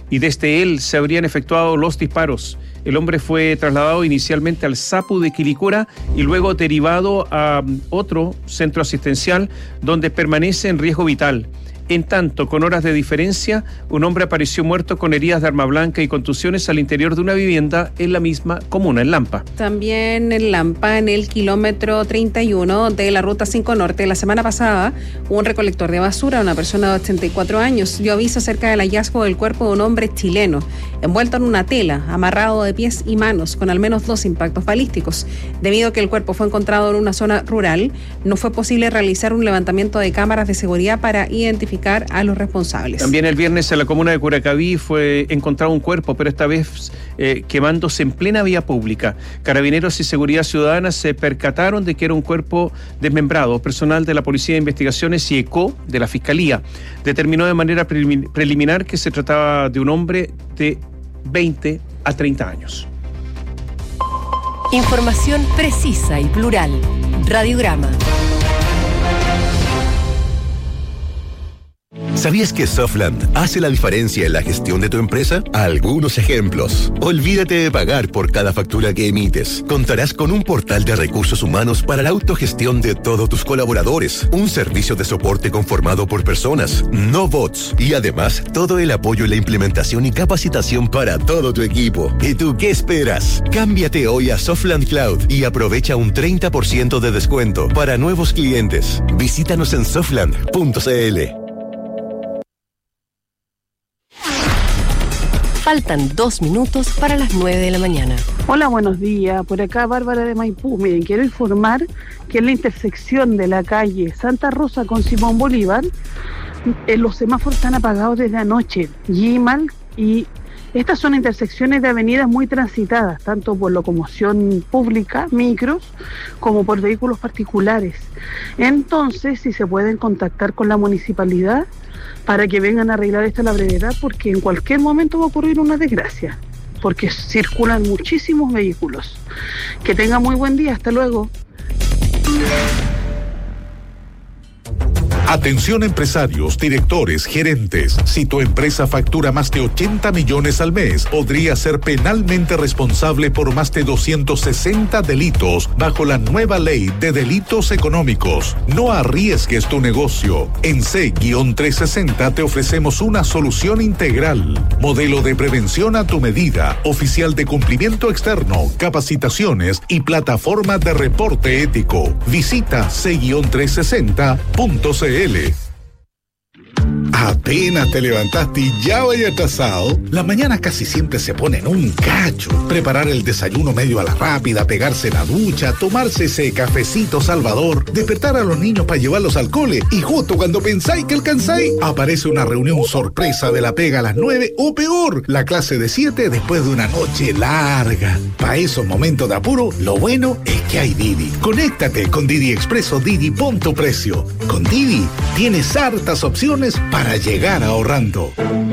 y desde él se habrían efectuado los disparos. El hombre fue trasladado inicialmente al SAPU de Quilicura y luego derivado a otro centro asistencial donde permanece en riesgo vital. En tanto, con horas de diferencia, un hombre apareció muerto con heridas de arma blanca y contusiones al interior de una vivienda en la misma comuna, en Lampa. También en Lampa, en el kilómetro 31 de la Ruta 5 Norte, la semana pasada, un recolector de basura, una persona de 84 años, dio aviso acerca del hallazgo del cuerpo de un hombre chileno, envuelto en una tela, amarrado de pies y manos, con al menos 2 impactos balísticos. Debido a que el cuerpo fue encontrado en una zona rural, no fue posible realizar un levantamiento de cámaras de seguridad para identificar a los responsables. También el viernes en la comuna de Curacaví fue encontrado un cuerpo, pero esta vez quemándose en plena vía pública. Carabineros y Seguridad Ciudadana se percataron de que era un cuerpo desmembrado. Personal de la Policía de Investigaciones y ECO de la Fiscalía determinó de manera preliminar que se trataba de un hombre de 20 a 30 años. Información precisa y plural. Radiograma. ¿Sabías que Softland hace la diferencia en la gestión de tu empresa? Algunos ejemplos. Olvídate de pagar por cada factura que emites. Contarás con un portal de recursos humanos para la autogestión de todos tus colaboradores. Un servicio de soporte conformado por personas, no bots. Y además, todo el apoyo en la implementación y capacitación para todo tu equipo. ¿Y tú qué esperas? Cámbiate hoy a Softland Cloud y aprovecha un 30% de descuento para nuevos clientes. Visítanos en softland.cl. Faltan 2 minutos para las 9 de la mañana. Hola, buenos días. Por acá Bárbara de Maipú. Miren, quiero informar que en la intersección de la calle Santa Rosa con Simón Bolívar, los semáforos están apagados desde anoche. Y estas son intersecciones de avenidas muy transitadas, tanto por locomoción pública, micros, como por vehículos particulares. Entonces, si se pueden contactar con la municipalidad para que vengan a arreglar esto a la brevedad, porque en cualquier momento va a ocurrir una desgracia, porque circulan muchísimos vehículos. Que tengan muy buen día, hasta luego. Atención empresarios, directores, gerentes. Si tu empresa factura más de 80 millones al mes, podría ser penalmente responsable por más de 260 delitos bajo la nueva ley de delitos económicos. No arriesgues tu negocio. En C-360 te ofrecemos una solución integral. Modelo de prevención a tu medida, oficial de cumplimiento externo, capacitaciones y plataforma de reporte ético. Visita C-360.cl. Apenas te levantaste y ya vaya atrasado. Las mañanas casi siempre se ponen un cacho. Preparar el desayuno medio a la rápida, pegarse la ducha, tomarse ese cafecito salvador, despertar a los niños para llevarlos al cole y justo cuando pensáis que alcanzáis, aparece una reunión sorpresa de la pega a las 9 o peor, la clase de 7 después de una noche larga. Para esos momentos de apuro, lo bueno es que hay Didi. Conéctate con Didi Express o Didi Punto Precio. Con Didi tienes hartas opciones para llegar ahorrando.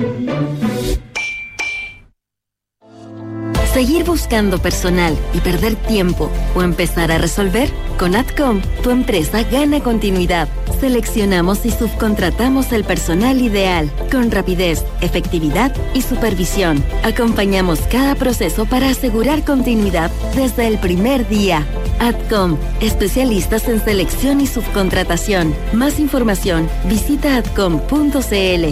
Seguir buscando personal y perder tiempo o empezar a resolver, con Adcom tu empresa gana continuidad. Seleccionamos y subcontratamos el personal ideal con rapidez, efectividad y supervisión. Acompañamos cada proceso para asegurar continuidad desde el primer día. Adcom, especialistas en selección y subcontratación. Más información, visita adcom.cl.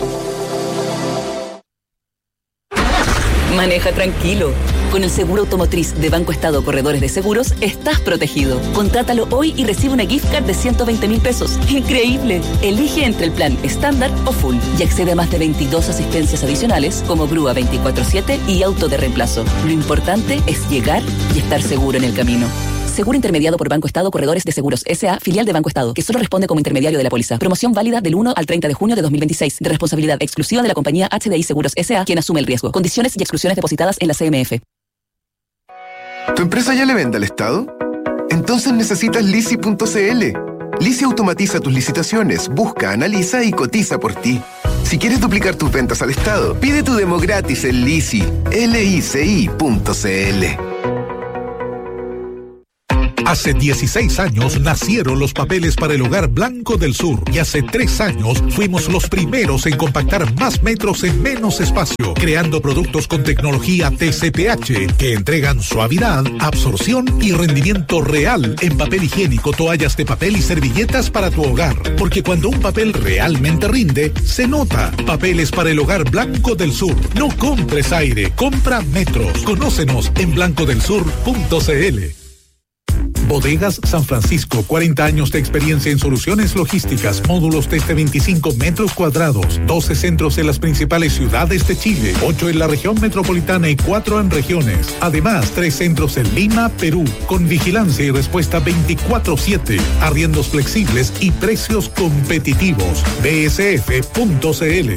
Maneja tranquilo. Con el seguro automotriz de Banco Estado Corredores de Seguros, estás protegido. Contrátalo hoy y recibe una gift card de 120.000 pesos. ¡Increíble! Elige entre el plan estándar o full y accede a más de 22 asistencias adicionales como grúa 24/7 y auto de reemplazo. Lo importante es llegar y estar seguro en el camino. Seguro intermediado por Banco Estado Corredores de Seguros S.A., filial de Banco Estado, que solo responde como intermediario de la póliza. Promoción válida del 1 al 30 de junio de 2026, de responsabilidad exclusiva de la compañía HDI Seguros S.A., quien asume el riesgo. Condiciones y exclusiones depositadas en la CMF. ¿Tu empresa ya le vende al Estado? Entonces necesitas Lisi.cl. Lisi automatiza tus licitaciones, busca, analiza y cotiza por ti. Si quieres duplicar tus ventas al Estado, pide tu demo gratis en Lisi. lici.cl. Hace 16 años nacieron los papeles para el hogar Blanco del Sur y hace 3 años fuimos los primeros en compactar más metros en menos espacio, creando productos con tecnología TCPH que entregan suavidad, absorción y rendimiento real en papel higiénico, toallas de papel y servilletas para tu hogar. Porque cuando un papel realmente rinde, se nota. Papeles para el hogar Blanco del Sur. No compres aire, compra metros. Conócenos en blancodelsur.cl. Bodegas San Francisco, 40 años de experiencia en soluciones logísticas, módulos desde 25 metros cuadrados, 12 centros en las principales ciudades de Chile, 8 en la región metropolitana y 4 en regiones. Además, 3 centros en Lima, Perú, con vigilancia y respuesta 24/7, arriendos flexibles y precios competitivos. bsf.cl.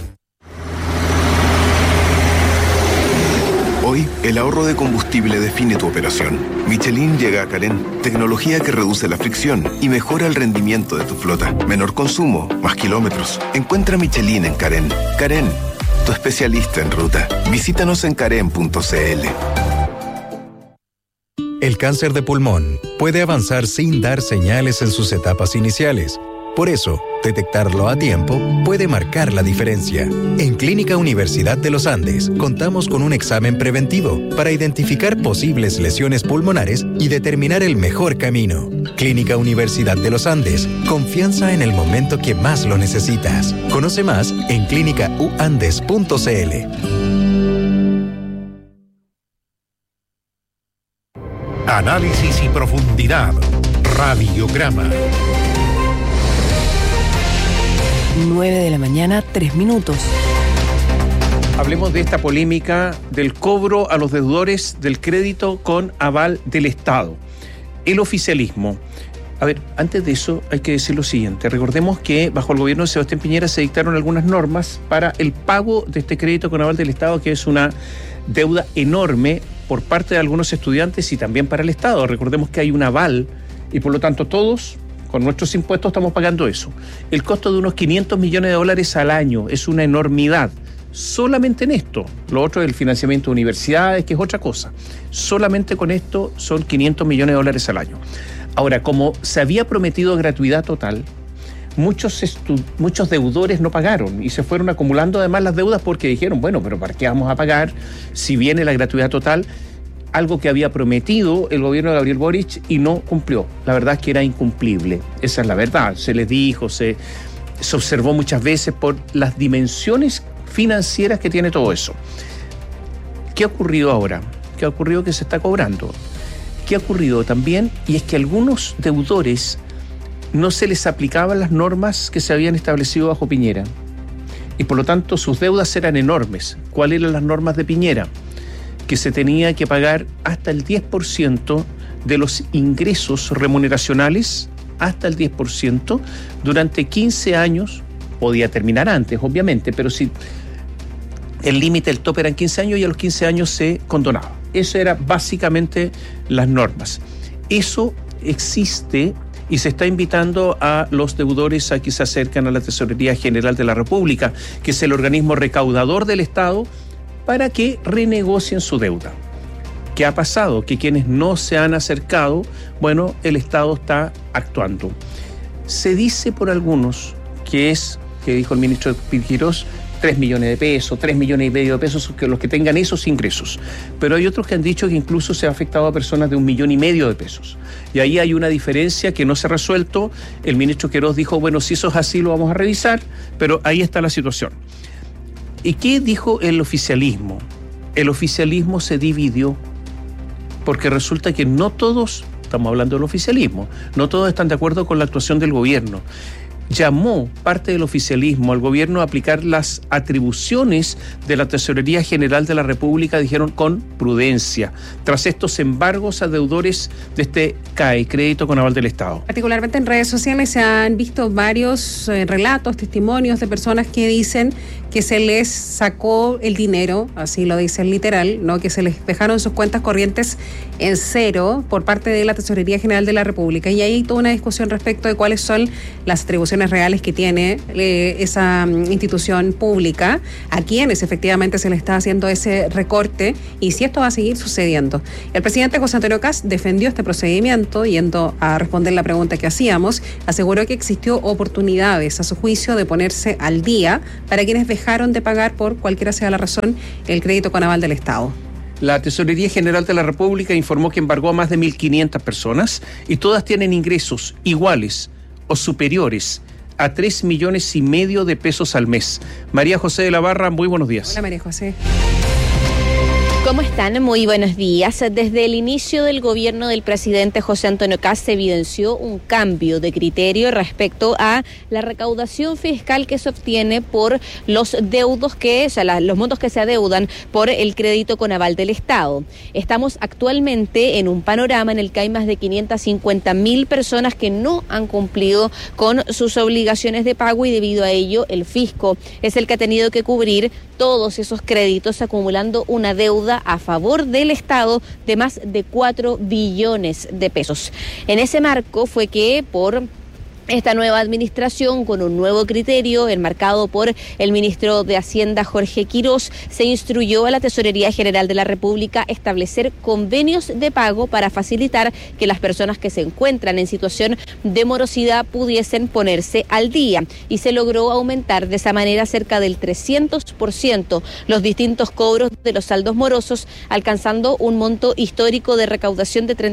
Hoy, el ahorro de combustible define tu operación. Michelin llega a Carén, tecnología que reduce la fricción y mejora el rendimiento de tu flota. Menor consumo, más kilómetros. Encuentra Michelin en Carén. Carén, tu especialista en ruta. Visítanos en carén.cl. El cáncer de pulmón puede avanzar sin dar señales en sus etapas iniciales. Por eso, detectarlo a tiempo puede marcar la diferencia. En Clínica Universidad de los Andes contamos con un examen preventivo para identificar posibles lesiones pulmonares y determinar el mejor camino. Clínica Universidad de los Andes, confianza en el momento que más lo necesitas. Conoce más en clínicauandes.cl. Análisis y profundidad. Radiograma. 9 de la mañana, 3 minutos. Hablemos de esta polémica del cobro a los deudores del crédito con aval del Estado. El oficialismo. A ver, antes de eso hay que decir lo siguiente. Recordemos que bajo el gobierno de Sebastián Piñera se dictaron algunas normas para el pago de este crédito con aval del Estado, que es una deuda enorme por parte de algunos estudiantes y también para el Estado. Recordemos que hay un aval y por lo tanto todos, con nuestros impuestos, estamos pagando eso. El costo de unos $500 millones al año es una enormidad. Solamente en esto. Lo otro es el financiamiento de universidades, que es otra cosa. Solamente con esto son $500 millones al año. Ahora, como se había prometido gratuidad total, muchos deudores no pagaron y se fueron acumulando además las deudas porque dijeron, bueno, pero ¿para qué vamos a pagar si viene la gratuidad total? Algo que había prometido el gobierno de Gabriel Boric y no cumplió. La verdad es que era incumplible. Esa es la verdad. Se les dijo, se observó muchas veces por las dimensiones financieras que tiene todo eso. ¿Qué ha ocurrido ahora? ¿Qué ha ocurrido que se está cobrando? ¿Qué ha ocurrido también? Y es que a algunos deudores no se les aplicaban las normas que se habían establecido bajo Piñera. Y por lo tanto sus deudas eran enormes. ¿Cuáles eran las normas de Piñera? Que se tenía que pagar hasta el 10% de los ingresos remuneracionales, hasta el 10%, durante 15 años, podía terminar antes, obviamente, pero si el límite, el tope eran 15 años y a los 15 años se condonaba. Eso era básicamente las normas. Eso existe y se está invitando a los deudores a que se acercan a la Tesorería General de la República, que es el organismo recaudador del Estado, para que renegocien su deuda. ¿Qué ha pasado? Que quienes no se han acercado, bueno, el Estado está actuando. Se dice por algunos que dijo el ministro Quirós, 3 millones de pesos, 3 millones y medio de pesos, que los que tengan esos ingresos. Pero hay otros que han dicho que incluso se ha afectado a personas de 1,5 millones de pesos. Y ahí hay una diferencia que no se ha resuelto. El ministro Quirós dijo, bueno, si eso es así lo vamos a revisar, pero ahí está la situación. ¿Y qué dijo el oficialismo? El oficialismo se dividió porque resulta que no todos, estamos hablando del oficialismo, no todos están de acuerdo con la actuación del gobierno. Llamó parte del oficialismo al gobierno a aplicar las atribuciones de la Tesorería General de la República, dijeron, con prudencia, tras estos embargos a deudores de este CAE, crédito con aval del Estado. Particularmente en redes sociales se han visto varios relatos, testimonios de personas que dicen que se les sacó el dinero, así lo dicen literal, ¿no? Que se les dejaron sus cuentas corrientes en cero por parte de la Tesorería General de la República. Y ahí hay toda una discusión respecto de cuáles son las atribuciones obligaciones reales que tiene esa institución pública, a quienes efectivamente se le está haciendo ese recorte y si esto va a seguir sucediendo. El presidente José Antonio Kast defendió este procedimiento, yendo a responder la pregunta que hacíamos, aseguró que existió oportunidades, a su juicio, de ponerse al día para quienes dejaron de pagar, por cualquiera sea la razón, el crédito con aval del Estado. La Tesorería General de la República informó que embargó a más de 1.500 personas y todas tienen ingresos iguales o superiores a 3,5 millones de pesos al mes. María José de la Barra, muy buenos días. Hola, María José. ¿Cómo están? Muy buenos días. Desde el inicio del gobierno del presidente José Antonio Kast se evidenció un cambio de criterio respecto a la recaudación fiscal que se obtiene por los deudos los montos que se adeudan por el crédito con aval del Estado. Estamos actualmente en un panorama en el que hay más de 550.000 personas que no han cumplido con sus obligaciones de pago y debido a ello el fisco es el que ha tenido que cubrir todos esos créditos, acumulando una deuda a favor del Estado de más de 4 billones de pesos. En ese marco fue que por esta nueva administración, con un nuevo criterio enmarcado por el ministro de Hacienda Jorge Quirós, se instruyó a la Tesorería General de la República establecer convenios de pago para facilitar que las personas que se encuentran en situación de morosidad pudiesen ponerse al día, y se logró aumentar de esa manera cerca del 300% los distintos cobros de los saldos morosos, alcanzando un monto histórico de recaudación de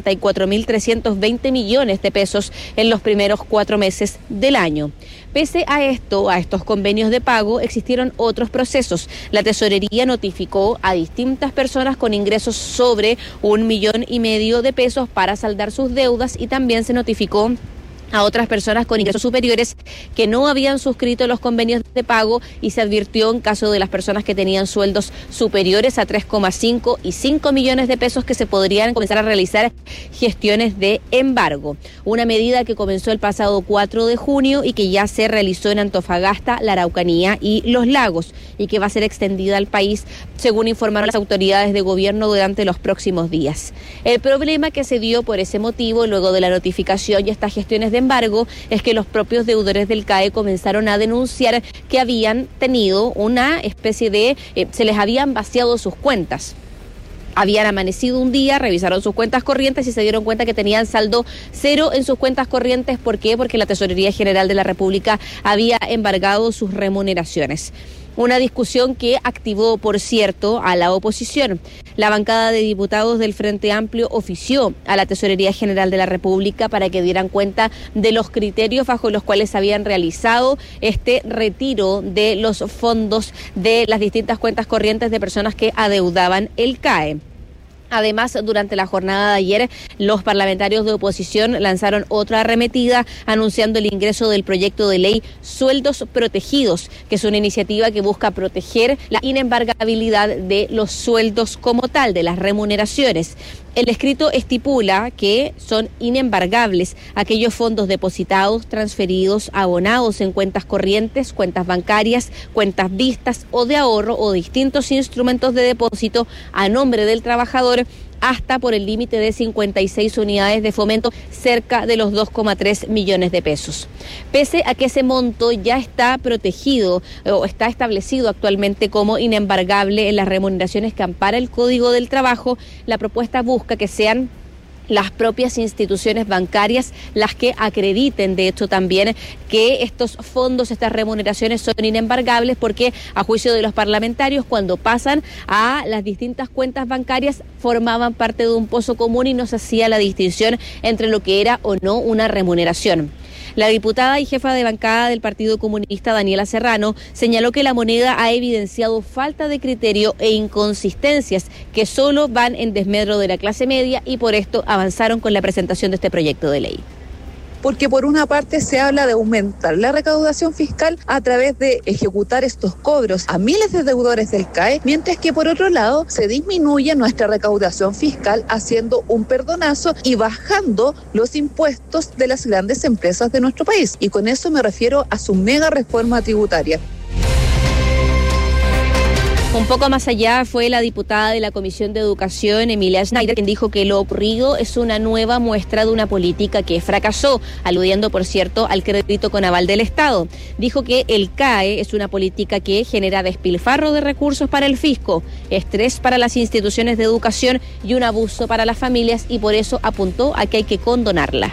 34.320 millones de pesos en los primeros 4 meses del año. Pese a estos convenios de pago, existieron otros procesos. La Tesorería notificó a distintas personas con ingresos sobre 1,5 millones de pesos para saldar sus deudas, y también se notificó a otras personas con ingresos superiores que no habían suscrito los convenios de pago, y se advirtió en caso de las personas que tenían sueldos superiores a 3,5 y 5 millones de pesos que se podrían comenzar a realizar gestiones de embargo. Una medida que comenzó el pasado 4 de junio y que ya se realizó en Antofagasta, la Araucanía y Los Lagos, y que va a ser extendida al país, según informaron las autoridades de gobierno durante los próximos días. El problema que se dio por ese motivo, luego de la notificación y estas gestiones de embargo, es que los propios deudores del CAE comenzaron a denunciar que habían tenido una especie de se les habían vaciado sus cuentas. Habían amanecido un día, revisaron sus cuentas corrientes y se dieron cuenta que tenían saldo cero en sus cuentas corrientes. ¿Por qué? Porque la Tesorería General de la República había embargado sus remuneraciones. Una discusión que activó, por cierto, a la oposición. La bancada de diputados del Frente Amplio ofició a la Tesorería General de la República para que dieran cuenta de los criterios bajo los cuales habían realizado este retiro de los fondos de las distintas cuentas corrientes de personas que adeudaban el CAE. Además, durante la jornada de ayer, los parlamentarios de oposición lanzaron otra arremetida anunciando el ingreso del proyecto de ley Sueldos Protegidos, que es una iniciativa que busca proteger la inembargabilidad de los sueldos como tal, de las remuneraciones. El escrito estipula que son inembargables aquellos fondos depositados, transferidos, abonados en cuentas corrientes, cuentas bancarias, cuentas vistas o de ahorro o distintos instrumentos de depósito a nombre del trabajador, hasta por el límite de 56 unidades de fomento, cerca de los 2,3 millones de pesos. Pese a que ese monto ya está protegido o está establecido actualmente como inembargable en las remuneraciones que ampara el Código del Trabajo, la propuesta busca que sean las propias instituciones bancarias las que acrediten, de hecho, también que estos fondos, estas remuneraciones son inembargables, porque a juicio de los parlamentarios, cuando pasan a las distintas cuentas bancarias, formaban parte de un pozo común y no se hacía la distinción entre lo que era o no una remuneración. La diputada y jefa de bancada del Partido Comunista, Daniela Serrano, señaló que la moneda ha evidenciado falta de criterio e inconsistencias que solo van en desmedro de la clase media, y por esto avanzaron con la presentación de este proyecto de ley. Porque por una parte se habla de aumentar la recaudación fiscal a través de ejecutar estos cobros a miles de deudores del CAE, mientras que por otro lado se disminuye nuestra recaudación fiscal haciendo un perdonazo y bajando los impuestos de las grandes empresas de nuestro país. Y con eso me refiero a su mega reforma tributaria. Un poco más allá fue la diputada de la Comisión de Educación, Emilia Schneider, quien dijo que lo ocurrido es una nueva muestra de una política que fracasó, aludiendo, por cierto, al crédito con aval del Estado. Dijo que el CAE es una política que genera despilfarro de recursos para el fisco, estrés para las instituciones de educación y un abuso para las familias, y por eso apuntó a que hay que condonarla.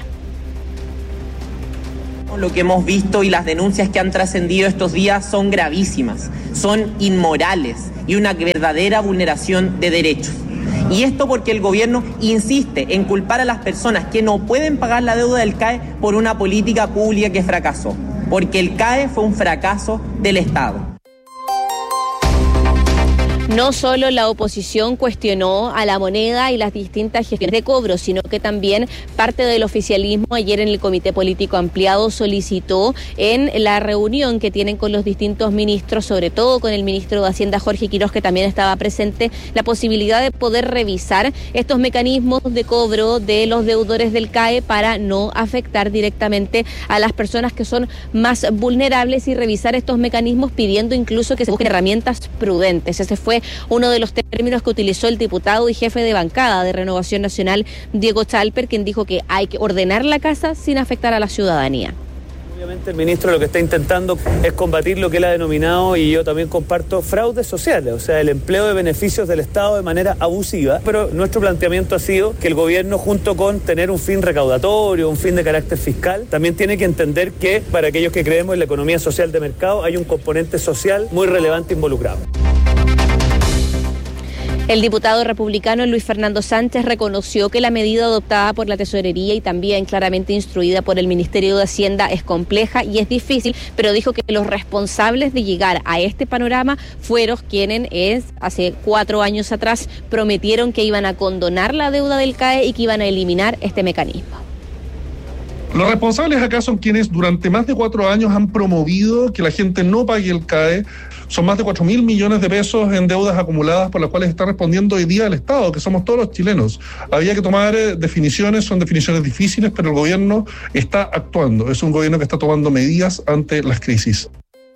Lo que hemos visto y las denuncias que han trascendido estos días son gravísimas, son inmorales y una verdadera vulneración de derechos. Y esto porque el gobierno insiste en culpar a las personas que no pueden pagar la deuda del CAE por una política pública que fracasó, porque el CAE fue un fracaso del Estado. No solo la oposición cuestionó a la moneda y las distintas gestiones de cobro, sino que también parte del oficialismo ayer en el Comité Político Ampliado solicitó en la reunión que tienen con los distintos ministros, sobre todo con el ministro de Hacienda Jorge Quiroz, que también estaba presente, la posibilidad de poder revisar estos mecanismos de cobro de los deudores del CAE para no afectar directamente a las personas que son más vulnerables y revisar estos mecanismos, pidiendo incluso que se busquen herramientas prudentes. Ese fue uno de los términos que utilizó el diputado y jefe de bancada de Renovación Nacional, Diego Chalper, quien dijo que hay que ordenar la casa sin afectar a la ciudadanía. Obviamente el ministro lo que está intentando es combatir lo que él ha denominado, y yo también comparto, fraudes sociales, o sea, el empleo de beneficios del Estado de manera abusiva. Pero nuestro planteamiento ha sido que el gobierno, junto con tener un fin recaudatorio, un fin de carácter fiscal, también tiene que entender que para aquellos que creemos en la economía social de mercado hay un componente social muy relevante involucrado. El diputado republicano Luis Fernando Sánchez reconoció que la medida adoptada por la Tesorería y también claramente instruida por el Ministerio de Hacienda es compleja y es difícil, pero dijo que los responsables de llegar a este panorama fueron quienes hace 4 años atrás prometieron que iban a condonar la deuda del CAE y que iban a eliminar este mecanismo. Los responsables acá son quienes durante más de 4 años han promovido que la gente no pague el CAE. Son más de 4.000 millones de pesos en deudas acumuladas por las cuales está respondiendo hoy día el Estado, que somos todos los chilenos. Había que tomar definiciones, son definiciones difíciles, pero el gobierno está actuando. Es un gobierno que está tomando medidas ante las crisis.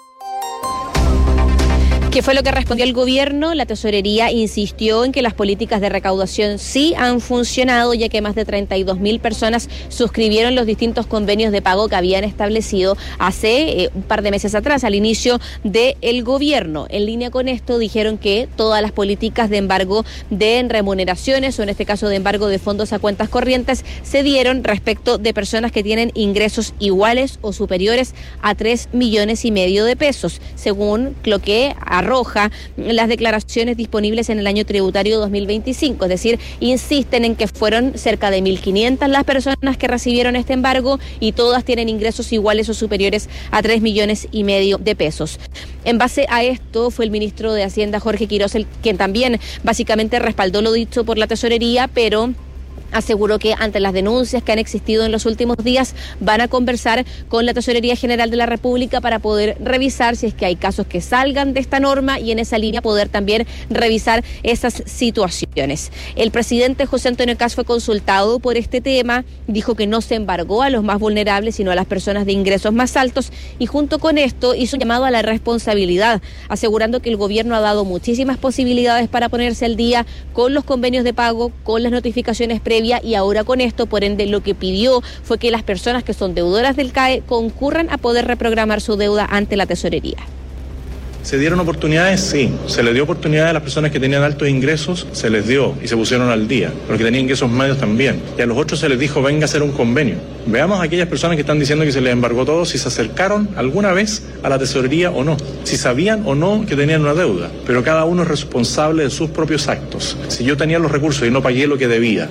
¿Qué fue lo que respondió el gobierno? La Tesorería insistió en que las políticas de recaudación sí han funcionado, ya que más de 32.000 personas suscribieron los distintos convenios de pago que habían establecido hace un par de meses atrás, al inicio del gobierno. En línea con esto, dijeron que todas las políticas de embargo de remuneraciones, o en este caso de embargo de fondos a cuentas corrientes, se dieron respecto de personas que tienen ingresos iguales o superiores a 3,5 millones de pesos, según lo que arroja las declaraciones disponibles en el año tributario 2025, es decir, insisten en que fueron cerca de 1.500 las personas que recibieron este embargo y todas tienen ingresos iguales o superiores a 3,5 millones de pesos. En base a esto fue el ministro de Hacienda Jorge Quiroz quien también básicamente respaldó lo dicho por la Tesorería, pero aseguró que ante las denuncias que han existido en los últimos días van a conversar con la Tesorería General de la República para poder revisar si es que hay casos que salgan de esta norma y en esa línea poder también revisar esas situaciones. El presidente José Antonio Kast fue consultado por este tema, dijo que no se embargó a los más vulnerables sino a las personas de ingresos más altos y junto con esto hizo un llamado a la responsabilidad, asegurando que el gobierno ha dado muchísimas posibilidades para ponerse al día con los convenios de pago, con las notificaciones previas y ahora con esto, por ende, lo que pidió fue que las personas que son deudoras del CAE concurran a poder reprogramar su deuda ante la Tesorería. ¿Se dieron oportunidades? Sí. ¿Se les dio oportunidades a las personas que tenían altos ingresos? Se les dio y se pusieron al día. Los que tenían ingresos medios también. Y a los otros se les dijo, venga a hacer un convenio. Veamos a aquellas personas que están diciendo que se les embargó todo, si se acercaron alguna vez a la Tesorería o no. Si sabían o no que tenían una deuda. Pero cada uno es responsable de sus propios actos. Si yo tenía los recursos y no pagué lo que debía.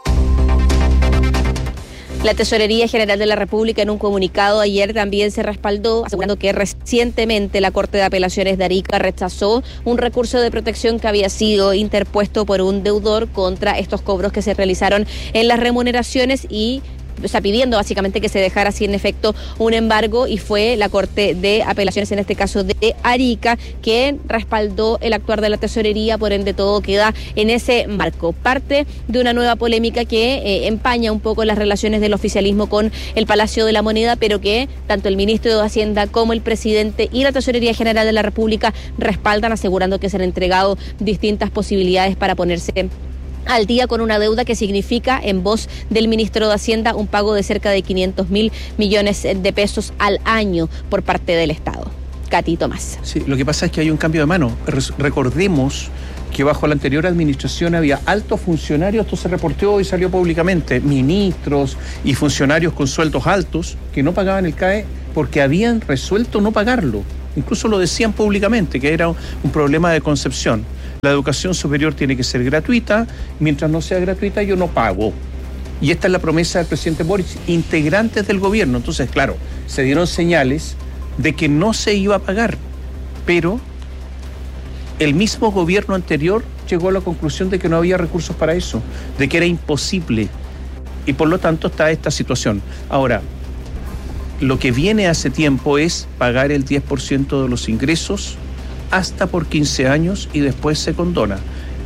La Tesorería General de la República en un comunicado ayer también se respaldó, asegurando que recientemente la Corte de Apelaciones de Arica rechazó un recurso de protección que había sido interpuesto por un deudor contra estos cobros que se realizaron en las remuneraciones y pidiendo básicamente que se dejara así en efecto un embargo, y fue la Corte de Apelaciones, en este caso de Arica, que respaldó el actuar de la Tesorería. Por ende, todo queda en ese marco. Parte de una nueva polémica que empaña un poco las relaciones del oficialismo con el Palacio de la Moneda, pero que tanto el ministro de Hacienda como el presidente y la Tesorería General de la República respaldan, asegurando que se han entregado distintas posibilidades para ponerse al día con una deuda que significa, en voz del ministro de Hacienda, un pago de cerca de 500.000 millones de pesos al año por parte del Estado. Katy Tomás. Sí, lo que pasa es que hay un cambio de mano. Recordemos que bajo la anterior administración había altos funcionarios, esto se reportó y salió públicamente, ministros y funcionarios con sueldos altos que no pagaban el CAE porque habían resuelto no pagarlo. Incluso lo decían públicamente, que era un problema de concepción. La educación superior tiene que ser gratuita, mientras no sea gratuita yo no pago. Y esta es la promesa del presidente Boric, integrantes del gobierno. Entonces, claro, se dieron señales de que no se iba a pagar, pero el mismo gobierno anterior llegó a la conclusión de que no había recursos para eso, de que era imposible, y por lo tanto está esta situación. Ahora, lo que viene hace tiempo es pagar el 10% de los ingresos hasta por 15 años y después se condona.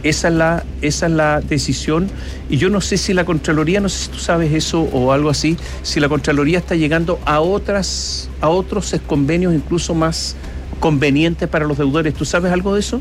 Esa es la decisión, y yo no sé si la Contraloría, no sé si tú sabes eso o algo así, si la Contraloría está llegando a otros convenios incluso más convenientes para los deudores. ¿Tú sabes algo de eso?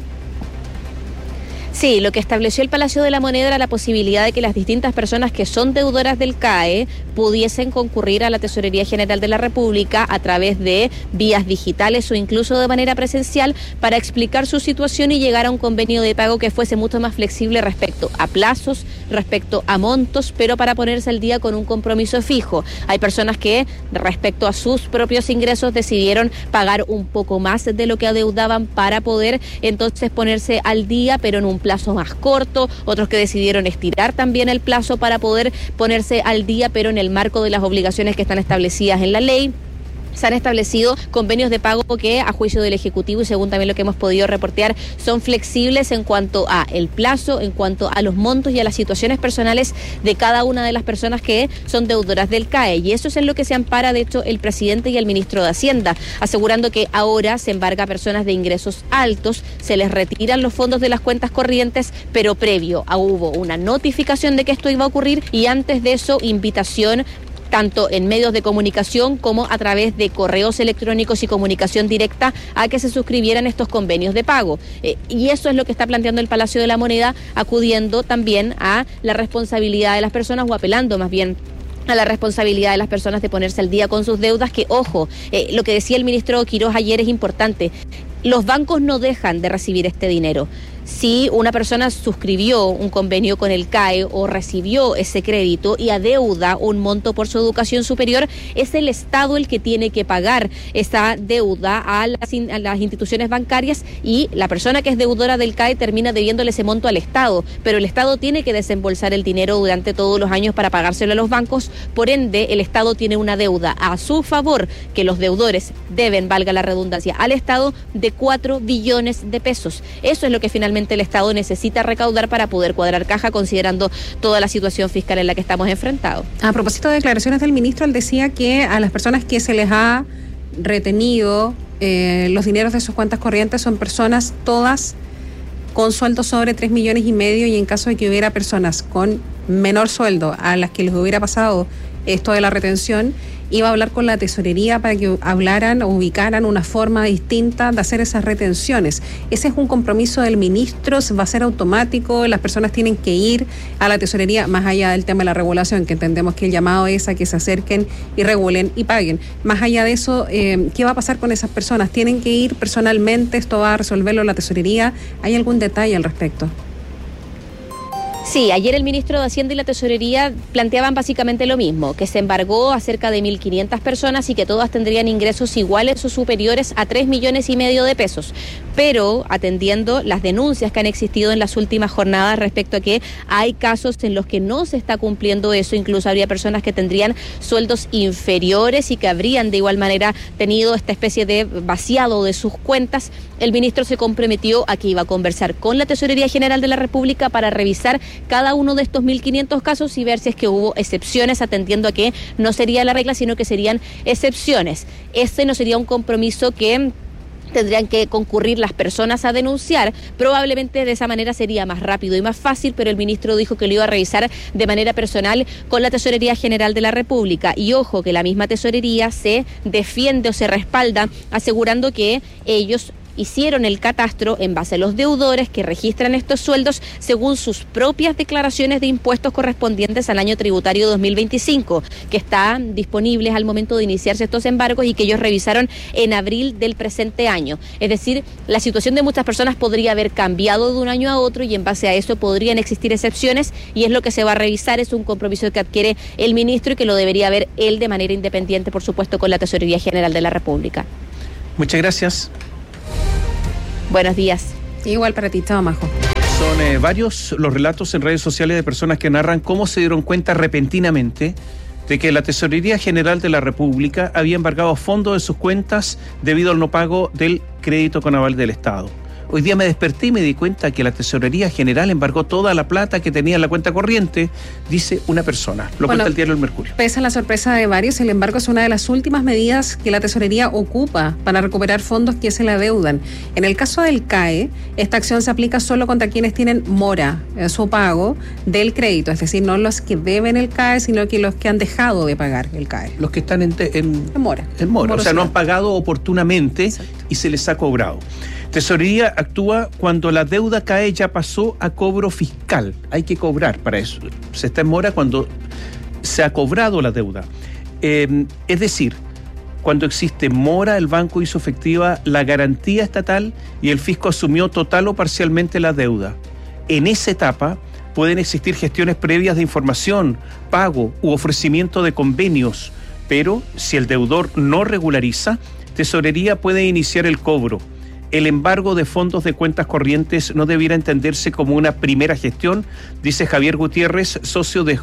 Sí, lo que estableció el Palacio de la Moneda era la posibilidad de que las distintas personas que son deudoras del CAE pudiesen concurrir a la Tesorería General de la República a través de vías digitales o incluso de manera presencial para explicar su situación y llegar a un convenio de pago que fuese mucho más flexible respecto a plazos, respecto a montos, pero para ponerse al día con un compromiso fijo. Hay personas que respecto a sus propios ingresos decidieron pagar un poco más de lo que adeudaban para poder entonces ponerse al día, pero en un plazo más corto, otros que decidieron estirar también el plazo para poder ponerse al día, pero en el marco de las obligaciones que están establecidas en la ley. Se han establecido convenios de pago que, a juicio del Ejecutivo y según también lo que hemos podido reportear, son flexibles en cuanto a el plazo, en cuanto a los montos y a las situaciones personales de cada una de las personas que son deudoras del CAE. Y eso es en lo que se ampara, de hecho, el presidente y el ministro de Hacienda, asegurando que ahora se embarga a personas de ingresos altos, se les retiran los fondos de las cuentas corrientes, pero previo hubo una notificación de que esto iba a ocurrir, y antes de eso, invitación tanto en medios de comunicación como a través de correos electrónicos y comunicación directa a que se suscribieran estos convenios de pago. Y eso es lo que está planteando el Palacio de la Moneda, acudiendo también a la responsabilidad de las personas, o apelando más bien a la responsabilidad de las personas de ponerse al día con sus deudas, que, ojo, lo que decía el ministro Quirós ayer es importante. Los bancos no dejan de recibir este dinero. Si una persona suscribió un convenio con el CAE o recibió ese crédito y adeuda un monto por su educación superior, es el Estado el que tiene que pagar esa deuda a las instituciones bancarias, y la persona que es deudora del CAE termina debiéndole ese monto al Estado, pero el Estado tiene que desembolsar el dinero durante todos los años para pagárselo a los bancos. Por ende, el Estado tiene una deuda a su favor que los deudores deben, valga la redundancia, al Estado de 4 billones de pesos. Eso es lo que finalmente el Estado necesita recaudar para poder cuadrar caja, considerando toda la situación fiscal en la que estamos enfrentados. A propósito de declaraciones del ministro, él decía que a las personas que se les ha retenido los dineros de sus cuentas corrientes son personas todas con sueldo sobre 3,5 millones, y en caso de que hubiera personas con menor sueldo a las que les hubiera pasado esto de la retención, iba a hablar con la tesorería para que hablaran o ubicaran una forma distinta de hacer esas retenciones. Ese es un compromiso del ministro, va a ser automático, las personas tienen que ir a la tesorería, más allá del tema de la regulación, que entendemos que el llamado es a que se acerquen y regulen y paguen. Más allá de eso, ¿qué va a pasar con esas personas? ¿Tienen que ir personalmente? ¿Esto va a resolverlo la tesorería? ¿Hay algún detalle al respecto? Sí, ayer el ministro de Hacienda y la Tesorería planteaban básicamente lo mismo, que se embargó a cerca de 1.500 personas y que todas tendrían ingresos iguales o superiores a 3,5 millones de pesos. Pero atendiendo las denuncias que han existido en las últimas jornadas respecto a que hay casos en los que no se está cumpliendo eso, incluso habría personas que tendrían sueldos inferiores y que habrían de igual manera tenido esta especie de vaciado de sus cuentas, el ministro se comprometió a que iba a conversar con la Tesorería General de la República para revisar cada uno de estos 1.500 casos y ver si es que hubo excepciones, atendiendo a que no sería la regla, sino que serían excepciones. Ese no sería un compromiso que tendrían que concurrir las personas a denunciar. Probablemente de esa manera sería más rápido y más fácil, pero el ministro dijo que lo iba a revisar de manera personal con la Tesorería General de la República. Y ojo, que la misma Tesorería se defiende o se respalda asegurando que ellos hicieron el catastro en base a los deudores que registran estos sueldos según sus propias declaraciones de impuestos correspondientes al año tributario 2025, que están disponibles al momento de iniciarse estos embargos y que ellos revisaron en abril del presente año. Es decir, la situación de muchas personas podría haber cambiado de un año a otro y en base a eso podrían existir excepciones y es lo que se va a revisar. Es un compromiso que adquiere el ministro y que lo debería ver él de manera independiente, por supuesto, con la Tesorería General de la República. Muchas gracias. Buenos días. Igual para ti, chao, Majo. Son varios los relatos en redes sociales de personas que narran cómo se dieron cuenta repentinamente de que la Tesorería General de la República había embargado fondos de sus cuentas debido al no pago del crédito con aval del Estado. Hoy día me desperté y me di cuenta que la Tesorería General embargó toda la plata que tenía en la cuenta corriente, dice una persona. Lo cuenta el diario El Mercurio. Pese a la sorpresa de varios, el embargo es una de las últimas medidas que la Tesorería ocupa para recuperar fondos que se le adeudan. En el caso del CAE, esta acción se aplica solo contra quienes tienen mora en su pago del crédito, es decir, no los que deben el CAE, sino que los que han dejado de pagar el CAE. Los que están en mora. En mora, o sea, no han pagado oportunamente. Exacto. Y se les ha cobrado. Tesorería actúa cuando la deuda CAE ya pasó a cobro fiscal. Hay que cobrar para eso. Se está en mora cuando se ha cobrado la deuda. Es decir, cuando existe mora, el banco hizo efectiva la garantía estatal y el fisco asumió total o parcialmente la deuda. En esa etapa pueden existir gestiones previas de información, pago u ofrecimiento de convenios, pero si el deudor no regulariza, Tesorería puede iniciar el cobro. El embargo de fondos de cuentas corrientes no debiera entenderse como una primera gestión, dice Javier Gutiérrez, socio de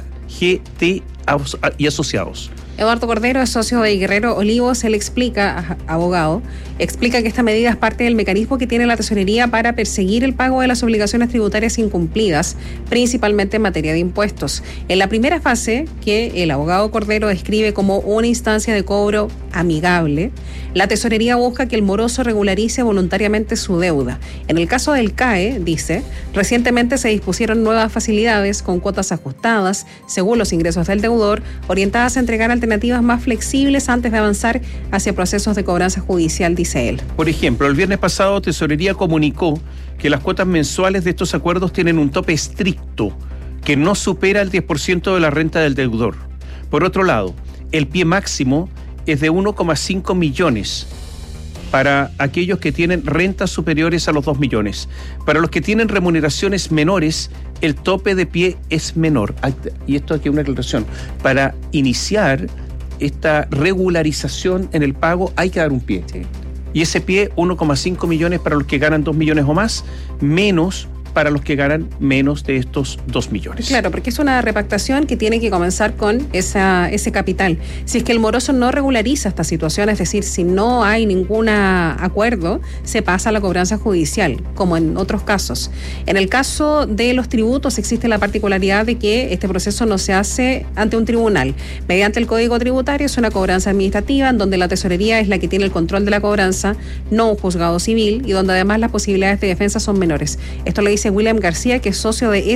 JGT y Asociados. Eduardo Cordero es socio de Guerrero Olivos. Él explica, abogado, explica que esta medida es parte del mecanismo que tiene la Tesorería para perseguir el pago de las obligaciones tributarias incumplidas, principalmente en materia de impuestos. En la primera fase, que el abogado Cordero describe como una instancia de cobro amigable, la Tesorería busca que el moroso regularice voluntariamente su deuda. En el caso del CAE, dice, recientemente se dispusieron nuevas facilidades con cuotas ajustadas, según los ingresos del deudor, orientadas a entregar alternativas más flexibles antes de avanzar hacia procesos de cobranza judicial, dice él. Por ejemplo, el viernes pasado Tesorería comunicó que las cuotas mensuales de estos acuerdos tienen un tope estricto que no supera el 10% de la renta del deudor. Por otro lado, el pie máximo es de 1,5 millones para aquellos que tienen rentas superiores a los 2 millones. Para los que tienen remuneraciones menores, el tope de pie es menor. Y esto aquí una aclaración. Para iniciar esta regularización en el pago hay que dar un pie. Sí. Y ese pie, 1,5 millones para los que ganan 2 millones o más, menos para los que ganan menos de estos 2 millones. Claro, porque es una repactación que tiene que comenzar con ese capital. Si es que el moroso no regulariza esta situación, es decir, si no hay ningún acuerdo, se pasa a la cobranza judicial, como en otros casos. En el caso de los tributos existe la particularidad de que este proceso no se hace ante un tribunal. Mediante el Código Tributario es una cobranza administrativa en donde la Tesorería es la que tiene el control de la cobranza, no un juzgado civil, y donde además las posibilidades de defensa son menores. Esto le dice William García, que es socio de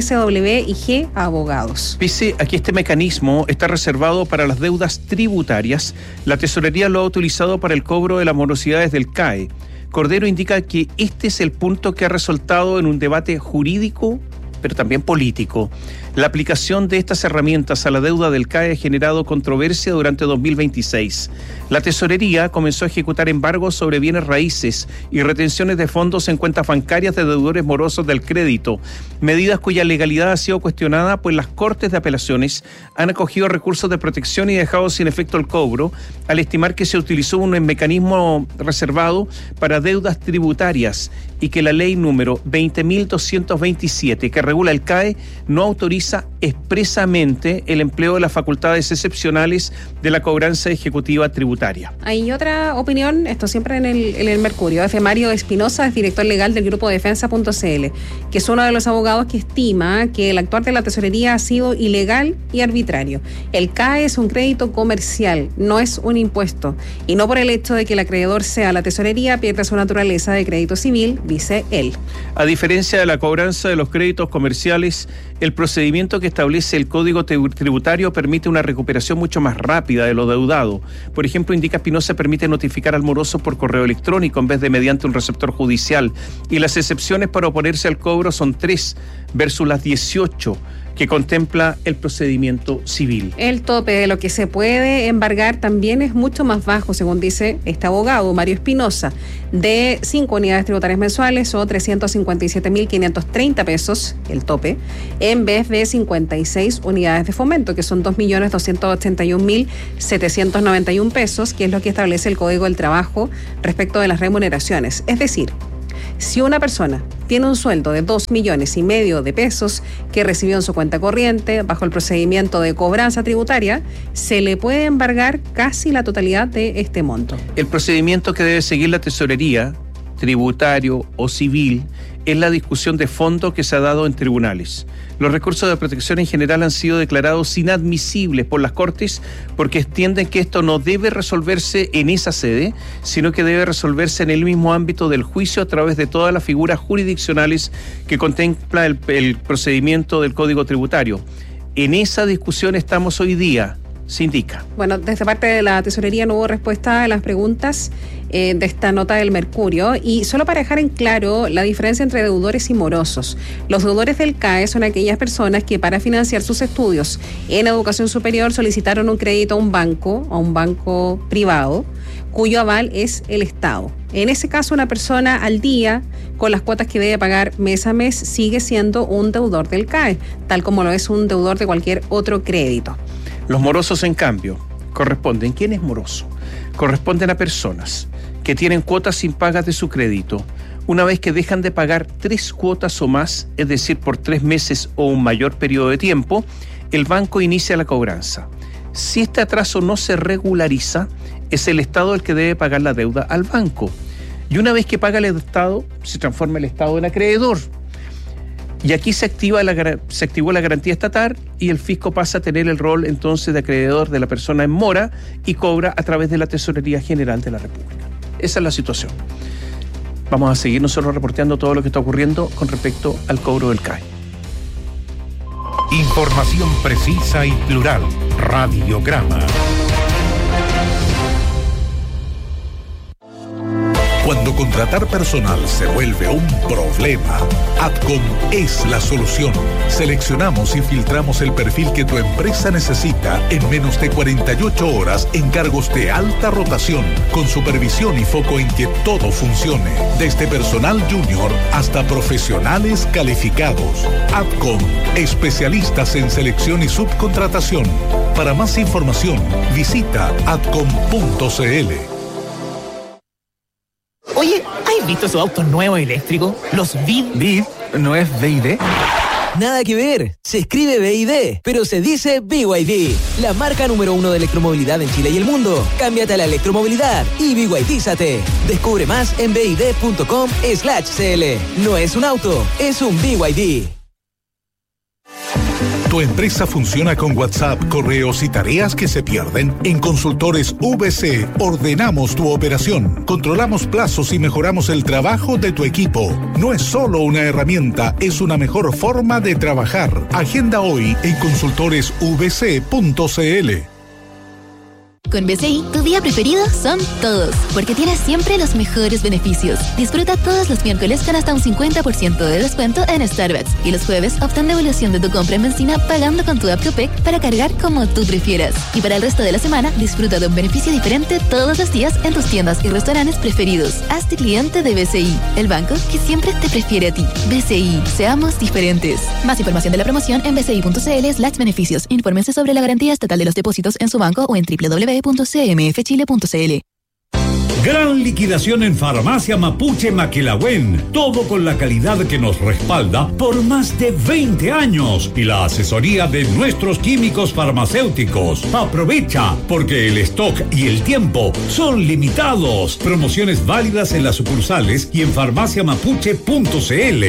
SWG Abogados. Dice, aquí este mecanismo está reservado para las deudas tributarias. La Tesorería lo ha utilizado para el cobro de las morosidades del CAE. Cordero indica que este es el punto que ha resultado en un debate jurídico, pero también político. La aplicación de estas herramientas a la deuda del CAE ha generado controversia durante 2026. La Tesorería comenzó a ejecutar embargos sobre bienes raíces y retenciones de fondos en cuentas bancarias de deudores morosos del crédito, medidas cuya legalidad ha sido cuestionada, pues las Cortes de Apelaciones han acogido recursos de protección y dejado sin efecto el cobro, al estimar que se utilizó un mecanismo reservado para deudas tributarias y que la ley número 20.227, que regula el CAE, no autoriza expresamente el empleo de las facultades excepcionales de la cobranza ejecutiva tributaria. Hay otra opinión, esto siempre en el Mercurio, de Mario Espinosa, es director legal del grupo Defensa.cl, que es uno de los abogados que estima que el actuar de la tesorería ha sido ilegal y arbitrario. El CAE es un crédito comercial, no es un impuesto, y no por el hecho de que el acreedor sea la tesorería pierde su naturaleza de crédito civil, dice él. A diferencia de la cobranza de los créditos comerciales, el procedimiento que establece el Código Tributario permite una recuperación mucho más rápida de lo deudado. Por ejemplo, indica Espinosa, permite notificar al moroso por correo electrónico en vez de mediante un receptor judicial. Y las excepciones para oponerse al cobro son 3 versus las 18 que contempla el procedimiento civil. El tope de lo que se puede embargar también es mucho más bajo, según dice este abogado, Mario Espinosa, de 5 unidades tributarias mensuales o 357.530 pesos, el tope, en vez de 56 unidades de fomento, que son 2.281.791 pesos, que es lo que establece el Código del Trabajo respecto de las remuneraciones. Es decir, si una persona tiene un sueldo de 2,5 millones de pesos que recibió en su cuenta corriente bajo el procedimiento de cobranza tributaria, se le puede embargar casi la totalidad de este monto. El procedimiento que debe seguir la tesorería, tributario o civil, es la discusión de fondo que se ha dado en tribunales. Los recursos de protección en general han sido declarados inadmisibles por las Cortes porque entienden que esto no debe resolverse en esa sede, sino que debe resolverse en el mismo ámbito del juicio a través de todas las figuras jurisdiccionales que contempla el procedimiento del Código Tributario. En esa discusión estamos hoy día, se indica. Bueno, desde parte de la tesorería no hubo respuesta a las preguntas de esta nota del Mercurio, y solo para dejar en claro la diferencia entre deudores y morosos. Los deudores del CAE son aquellas personas que para financiar sus estudios en educación superior solicitaron un crédito a un banco privado, cuyo aval es el Estado. En ese caso, una persona al día, con las cuotas que debe pagar mes a mes, sigue siendo un deudor del CAE, tal como lo es un deudor de cualquier otro crédito. Los morosos, en cambio, corresponden. ¿Quién es moroso? Corresponden a personas que tienen cuotas impagas de su crédito. Una vez que dejan de pagar 3 cuotas o más, es decir, por 3 meses o un mayor periodo de tiempo, el banco inicia la cobranza. Si este atraso no se regulariza, es el Estado el que debe pagar la deuda al banco. Y una vez que paga el Estado, se transforma el Estado en acreedor. Y aquí se activó la garantía estatal y el fisco pasa a tener el rol entonces de acreedor de la persona en mora y cobra a través de la Tesorería General de la República. Esa es la situación. Vamos a seguir nosotros reporteando todo lo que está ocurriendo con respecto al cobro del CAE. Información precisa y plural. Radiograma. Cuando contratar personal se vuelve un problema, Adcom es la solución. Seleccionamos y filtramos el perfil que tu empresa necesita en menos de 48 horas en cargos de alta rotación, con supervisión y foco en que todo funcione, desde personal junior hasta profesionales calificados. Adcom, especialistas en selección y subcontratación. Para más información, visita adcom.cl. Oye, ¿has visto esos autos nuevos eléctricos? Los BID. ¿BID? ¿No es BID? Nada que ver, se escribe BID, pero se dice BYD, la marca número 1 de electromovilidad en Chile y el mundo. Cámbiate a la electromovilidad y BYDízate. Descubre más en bid.com/cl. No es un auto, es un BYD. ¿Tu empresa funciona con WhatsApp, correos y tareas que se pierden? En Consultores VC ordenamos tu operación, controlamos plazos y mejoramos el trabajo de tu equipo. No es solo una herramienta, es una mejor forma de trabajar. Agenda hoy en consultoresvc.cl. Con BCI, tu día preferido son todos, porque tienes siempre los mejores beneficios. Disfruta todos los miércoles con hasta un 50% de descuento en Starbucks y los jueves obtén devolución de tu compra en benzina pagando con tu app Copec para cargar como tú prefieras. Y para el resto de la semana, disfruta de un beneficio diferente todos los días en tus tiendas y restaurantes preferidos. Hazte cliente de BCI, el banco que siempre te prefiere a ti. BCI, seamos diferentes. Más información de la promoción en bci.cl/beneficios. Infórmense sobre la garantía estatal de los depósitos en su banco o en www.cmfchile.cl. Gran liquidación en Farmacia Mapuche Maquilahuén. Todo con la calidad que nos respalda por más de 20 años y la asesoría de nuestros químicos farmacéuticos. Aprovecha, porque el stock y el tiempo son limitados. Promociones válidas en las sucursales y en farmaciamapuche.cl.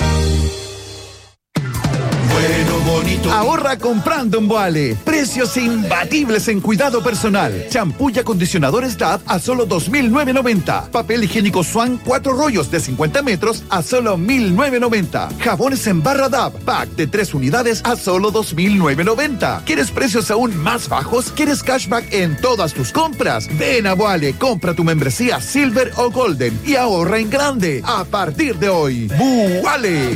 Ahorra comprando en Boale. Precios imbatibles en cuidado personal. Champú y acondicionadores DAP a solo $2,990. Papel higiénico Swan 4 rollos de 50 metros a solo $1,990. Jabones en barra DAP, pack de 3 unidades a solo $2,990. ¿Quieres precios aún más bajos? ¿Quieres cashback en todas tus compras? Ven a Boale, compra tu membresía Silver o Golden y ahorra en grande a partir de hoy. Boale.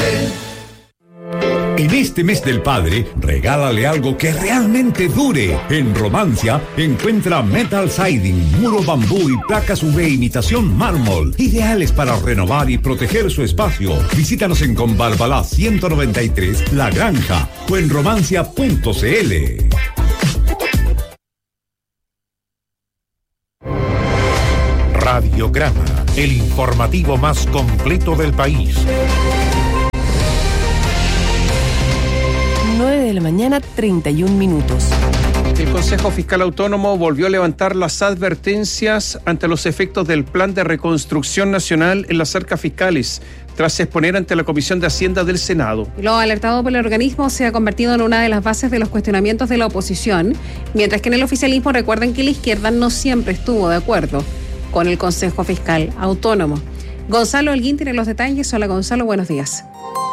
En este mes del padre, regálale algo que realmente dure. En Romancia, encuentra metal siding, muro bambú y placas UV imitación mármol, ideales para renovar y proteger su espacio. Visítanos en Conbarbalá 193, La Granja, o en romancia.cl. Radiograma, el informativo más completo del país. 9 de la mañana, 31 minutos. El Consejo Fiscal Autónomo volvió a levantar las advertencias ante los efectos del Plan de Reconstrucción Nacional en las arcas fiscales, tras exponer ante la Comisión de Hacienda del Senado. Lo alertado por el organismo se ha convertido en una de las bases de los cuestionamientos de la oposición, mientras que en el oficialismo recuerdan que la izquierda no siempre estuvo de acuerdo con el Consejo Fiscal Autónomo. Gonzalo Holguín tiene los detalles. Hola Gonzalo, buenos días.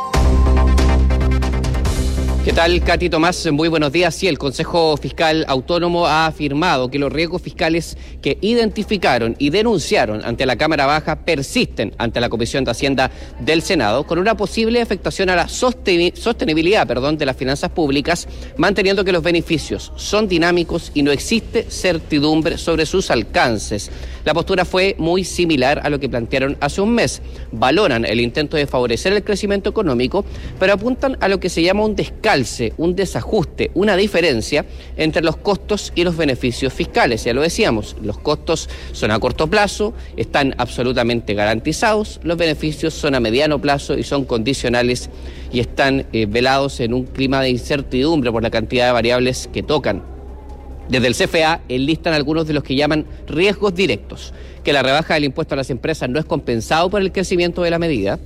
¿Qué tal, Katy Tomás? Muy buenos días. Sí, el Consejo Fiscal Autónomo ha afirmado que los riesgos fiscales que identificaron y denunciaron ante la Cámara Baja persisten ante la Comisión de Hacienda del Senado, con una posible afectación a la sostenibilidad de las finanzas públicas, manteniendo que los beneficios son dinámicos y no existe certidumbre sobre sus alcances. La postura fue muy similar a lo que plantearon hace un mes. Valoran el intento de favorecer el crecimiento económico, pero apuntan a lo que se llama un descalce, un desajuste, una diferencia entre los costos y los beneficios fiscales. Ya lo decíamos, los costos son a corto plazo, están absolutamente garantizados, los beneficios son a mediano plazo y son condicionales y están velados en un clima de incertidumbre por la cantidad de variables que tocan. Desde el CFA enlistan algunos de los que llaman riesgos directos, que la rebaja del impuesto a las empresas no es compensado por el crecimiento de la medida,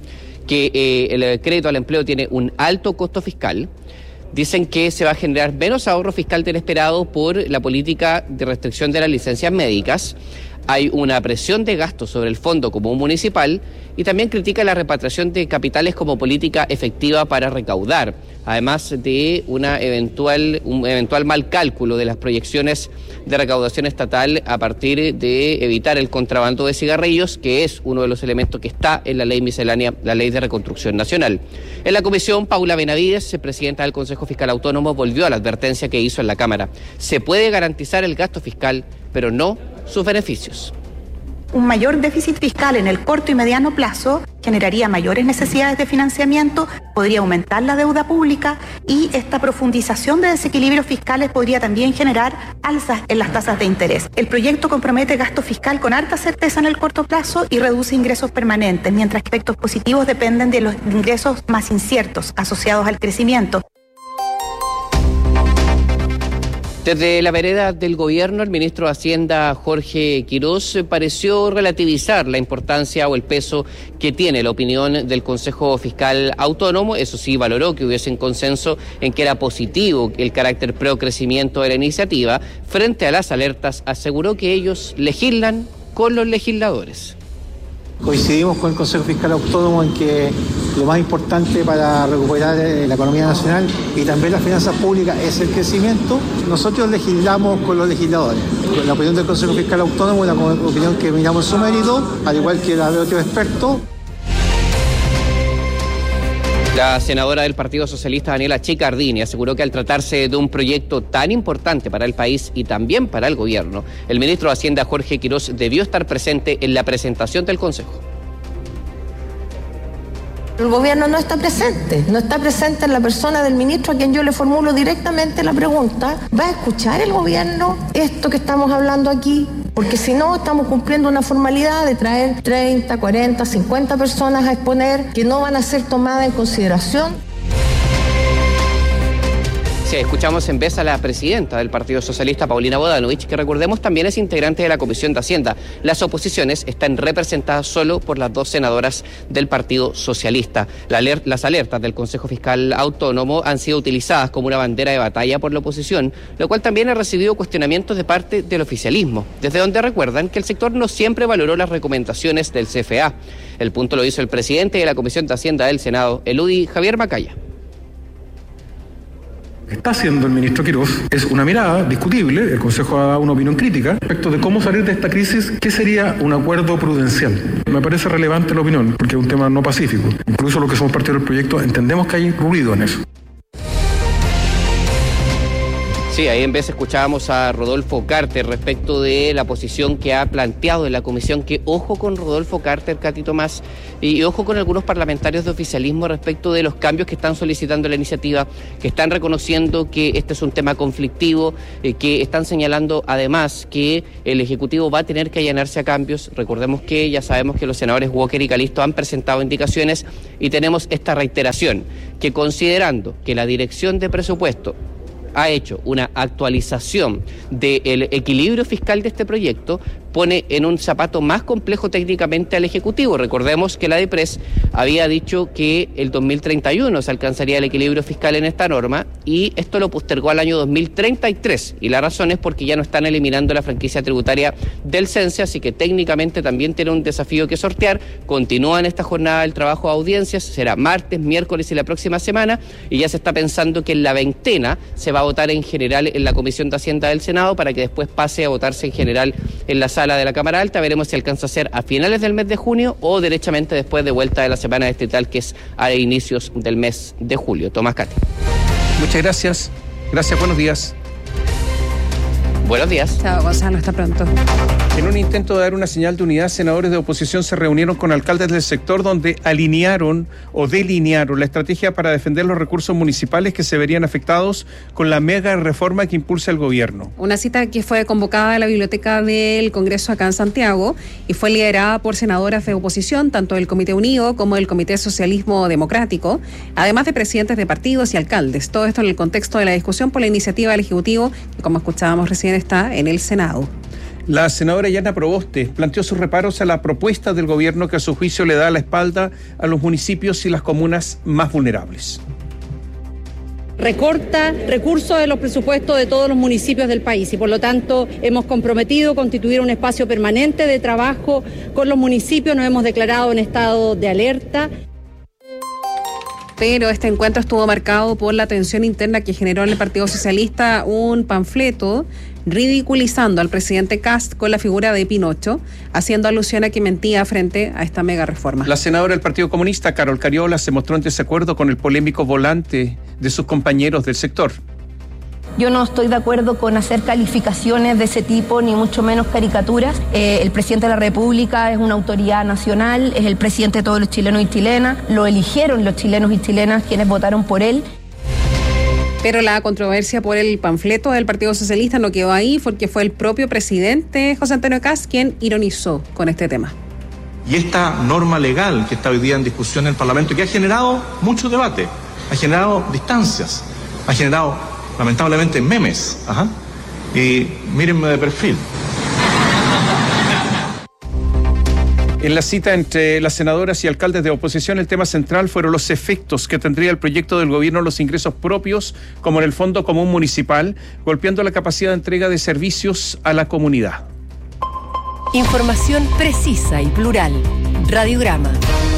que el crédito al empleo tiene un alto costo fiscal. Dicen que se va a generar menos ahorro fiscal del esperado por la política de restricción de las licencias médicas. Hay una presión de gastos sobre el Fondo Común Municipal y también critica la repatriación de capitales como política efectiva para recaudar, además de un eventual mal cálculo de las proyecciones de recaudación estatal a partir de evitar el contrabando de cigarrillos, que es uno de los elementos que está en la ley miscelánea, la Ley de Reconstrucción Nacional. En la comisión, Paula Benavides, presidenta del Consejo Fiscal Autónomo, volvió a la advertencia que hizo en la Cámara. Se puede garantizar el gasto fiscal, pero no sus beneficios. Un mayor déficit fiscal en el corto y mediano plazo generaría mayores necesidades de financiamiento, podría aumentar la deuda pública y esta profundización de desequilibrios fiscales podría también generar alzas en las tasas de interés. El proyecto compromete gasto fiscal con alta certeza en el corto plazo y reduce ingresos permanentes, mientras que efectos positivos dependen de los ingresos más inciertos asociados al crecimiento. Desde la vereda del gobierno, el ministro de Hacienda, Jorge Quirós, pareció relativizar la importancia o el peso que tiene la opinión del Consejo Fiscal Autónomo. Eso sí, valoró que hubiese un consenso en que era positivo el carácter pro-crecimiento de la iniciativa. Frente a las alertas, aseguró que ellos legislan con los legisladores. Coincidimos con el Consejo Fiscal Autónomo en que lo más importante para recuperar la economía nacional y también las finanzas públicas es el crecimiento. Nosotros legislamos con los legisladores. La opinión del Consejo Fiscal Autónomo es una opinión que miramos en su mérito, al igual que la de otros expertos. La senadora del Partido Socialista, Daniela Chiccardini, aseguró que al tratarse de un proyecto tan importante para el país y también para el gobierno, el ministro de Hacienda, Jorge Quirós, debió estar presente en la presentación del Consejo. El gobierno no está presente en la persona del ministro a quien yo le formulo directamente la pregunta. ¿Va a escuchar el gobierno esto que estamos hablando aquí? Porque si no, estamos cumpliendo una formalidad de traer 30, 40, 50 personas a exponer que no van a ser tomadas en consideración. Sí, escuchamos en vez a la presidenta del Partido Socialista, Paulina Bodanovich, que recordemos también es integrante de la Comisión de Hacienda. Las oposiciones están representadas solo por las 2 senadoras del Partido Socialista. Las alertas del Consejo Fiscal Autónomo han sido utilizadas como una bandera de batalla por la oposición, lo cual también ha recibido cuestionamientos de parte del oficialismo, desde donde recuerdan que el sector no siempre valoró las recomendaciones del CFA. El punto lo hizo el presidente de la Comisión de Hacienda del Senado, el UDI, Javier Macaya. Está haciendo el ministro Quirós es una mirada discutible, el Consejo ha dado una opinión crítica respecto de cómo salir de esta crisis, qué sería un acuerdo prudencial. Me parece relevante la opinión, porque es un tema no pacífico. Incluso los que somos parte del proyecto entendemos que hay ruido en eso. Sí, ahí en vez escuchábamos a Rodolfo Carter respecto de la posición que ha planteado en la comisión, que ojo con Rodolfo Carter, Katy Tomás, y ojo con algunos parlamentarios de oficialismo respecto de los cambios que están solicitando la iniciativa, que están reconociendo que este es un tema conflictivo, que están señalando además que el Ejecutivo va a tener que allanarse a cambios. Recordemos que ya sabemos que los senadores Walker y Calisto han presentado indicaciones y tenemos esta reiteración, que considerando que la Dirección de Presupuesto ha hecho una actualización del equilibrio fiscal de este proyecto, pone en un zapato más complejo técnicamente al Ejecutivo. Recordemos que la DEPRES había dicho que el 2031 se alcanzaría el equilibrio fiscal en esta norma y esto lo postergó al año 2033 y la razón es porque ya no están eliminando la franquicia tributaria del CENSE, así que técnicamente también tiene un desafío que sortear. Continúa en esta jornada del trabajo de audiencias, será martes, miércoles y la próxima semana y ya se está pensando que en la veintena se va a votar en general en la Comisión de Hacienda del Senado para que después pase a votarse en general en la sala de la Cámara Alta. Veremos si alcanza a ser a finales del mes de junio o derechamente después de vuelta de la semana distrital, que es a inicios del mes de julio. Tomás, Katy. Muchas gracias. Gracias, buenos días. Buenos días. Chao, Gonzalo, hasta pronto. En un intento de dar una señal de unidad, senadores de oposición se reunieron con alcaldes del sector donde alinearon o delinearon la estrategia para defender los recursos municipales que se verían afectados con la mega reforma que impulsa el gobierno. Una cita que fue convocada a la biblioteca del Congreso acá en Santiago y fue liderada por senadoras de oposición, tanto del Comité Unido como del Comité Socialismo Democrático, además de presidentes de partidos y alcaldes. Todo esto en el contexto de la discusión por la iniciativa del Ejecutivo, que como escuchábamos recién está en el Senado. La senadora Yana Proboste planteó sus reparos a la propuesta del gobierno que a su juicio le da la espalda a los municipios y las comunas más vulnerables. Recorta recursos de los presupuestos de todos los municipios del país y por lo tanto hemos comprometido constituir un espacio permanente de trabajo con los municipios, nos hemos declarado en estado de alerta. Pero este encuentro estuvo marcado por la tensión interna que generó en el Partido Socialista un panfleto ridiculizando al presidente Kast con la figura de Pinocho, haciendo alusión a que mentía frente a esta mega reforma. La senadora del Partido Comunista, Carol Cariola, se mostró en desacuerdo con el polémico volante de sus compañeros del sector. Yo no estoy de acuerdo con hacer calificaciones de ese tipo, ni mucho menos caricaturas. El presidente de la República es una autoridad nacional, es el presidente de todos los chilenos y chilenas, lo eligieron los chilenos y chilenas quienes votaron por él. Pero la controversia por el panfleto del Partido Socialista no quedó ahí, porque fue el propio presidente José Antonio Kast quien ironizó con este tema. Y esta norma legal que está hoy día en discusión en el Parlamento, que ha generado mucho debate, ha generado distancias, ha generado lamentablemente memes, y mírenme de perfil. En la cita entre las senadoras y alcaldes de oposición, el tema central fueron los efectos que tendría el proyecto del gobierno en los ingresos propios, como en el Fondo Común Municipal, golpeando la capacidad de entrega de servicios a la comunidad. Información precisa y plural. Radiograma.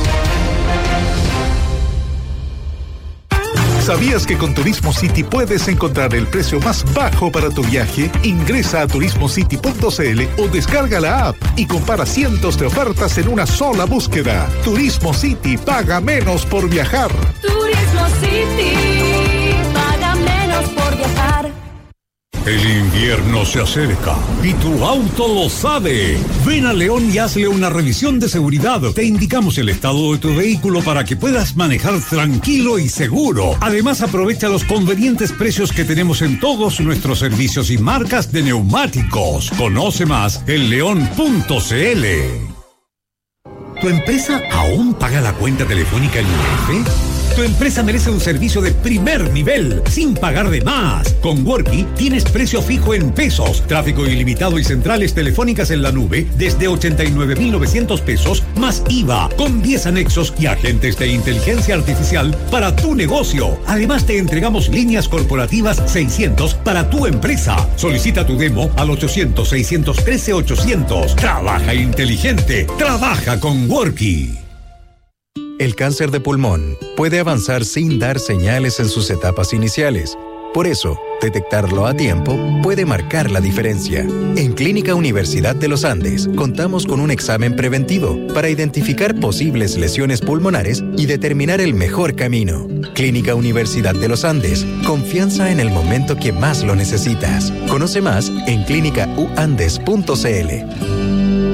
¿Sabías que con Turismo City puedes encontrar el precio más bajo para tu viaje? Ingresa a turismocity.cl o descarga la app y compara cientos de ofertas en una sola búsqueda. Turismo City, paga menos por viajar. Turismo City, paga menos por viajar. El invierno se acerca y tu auto lo sabe. Ven a León y hazle una revisión de seguridad. Te indicamos el estado de tu vehículo para que puedas manejar tranquilo y seguro. Además, aprovecha los convenientes precios que tenemos en todos nuestros servicios y marcas de neumáticos. Conoce más en león.cl. ¿Tu empresa aún paga la cuenta telefónica en UF? Tu empresa merece un servicio de primer nivel, sin pagar de más. Con Worky tienes precio fijo en pesos, tráfico ilimitado y centrales telefónicas en la nube desde 89.900 pesos más IVA, con 10 anexos y agentes de inteligencia artificial para tu negocio. Además te entregamos líneas corporativas 600 para tu empresa. Solicita tu demo al 800-613-800. Trabaja inteligente, trabaja con Worky. El cáncer de pulmón puede avanzar sin dar señales en sus etapas iniciales. Por eso, detectarlo a tiempo puede marcar la diferencia. En Clínica Universidad de los Andes, contamos con un examen preventivo para identificar posibles lesiones pulmonares y determinar el mejor camino. Clínica Universidad de los Andes, confianza en el momento que más lo necesitas. Conoce más en clínicauandes.cl.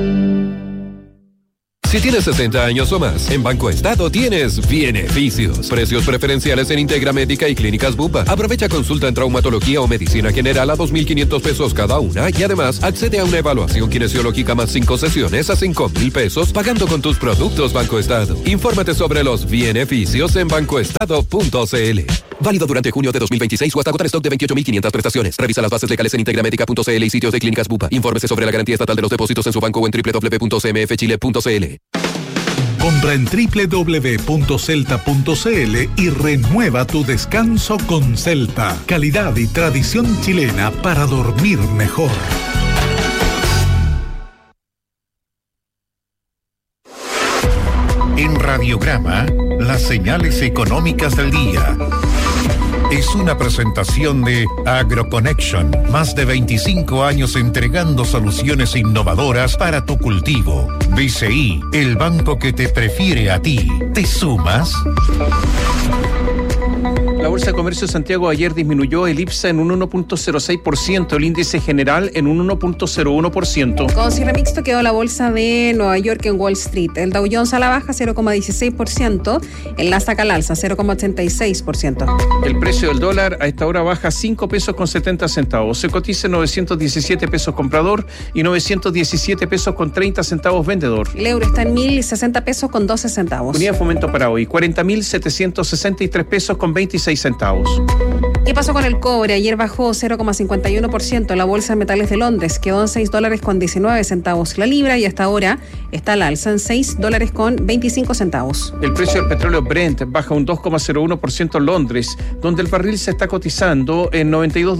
Si tienes 60 años o más, en Banco Estado tienes beneficios. Precios preferenciales en Integra Médica y Clínicas Bupa. Aprovecha consulta en traumatología o medicina general a 2.500 pesos cada una y además accede a una evaluación kinesiológica más 5 sesiones a 5.000 pesos pagando con tus productos Banco Estado. Infórmate sobre los beneficios en bancoestado.cl. Válido durante junio de 2026 o hasta agotar stock de 28.500 prestaciones. Revisa las bases legales en integramedica.cl y sitios de Clínicas Bupa. Infórmese sobre la garantía estatal de los depósitos en su banco o en www.cmfchile.cl. Compra en www.celta.cl y renueva tu descanso con Celta. Calidad y tradición chilena para dormir mejor. En Radiograma, las señales económicas del día. Es una presentación de AgroConnection. Más de 25 años entregando soluciones innovadoras para tu cultivo. BCI, el banco que te prefiere a ti. ¿Te sumas? La Bolsa de Comercio de Santiago ayer disminuyó el IPSA en un 1.06%, el índice general en un 1.01%. Con cierre mixto quedó la Bolsa de Nueva York en Wall Street. El Dow Jones a la baja 0.16%, el Nasdaq al alza 0.86%. El precio del dólar a esta hora baja 5 pesos con 70 centavos. Se cotiza en 917 pesos comprador y 917 pesos con 30 centavos vendedor. El euro está en 1.060 pesos con 12 centavos. Unidad de fomento para hoy, 40.763 pesos con 26 centavos. ¿Qué pasó con el cobre? Ayer bajó 0.51%. La Bolsa de Metales de Londres quedó en $6.19 la libra y hasta ahora está al alza en $6.25. El precio del petróleo Brent baja un 2.01% en Londres, donde el barril se está cotizando en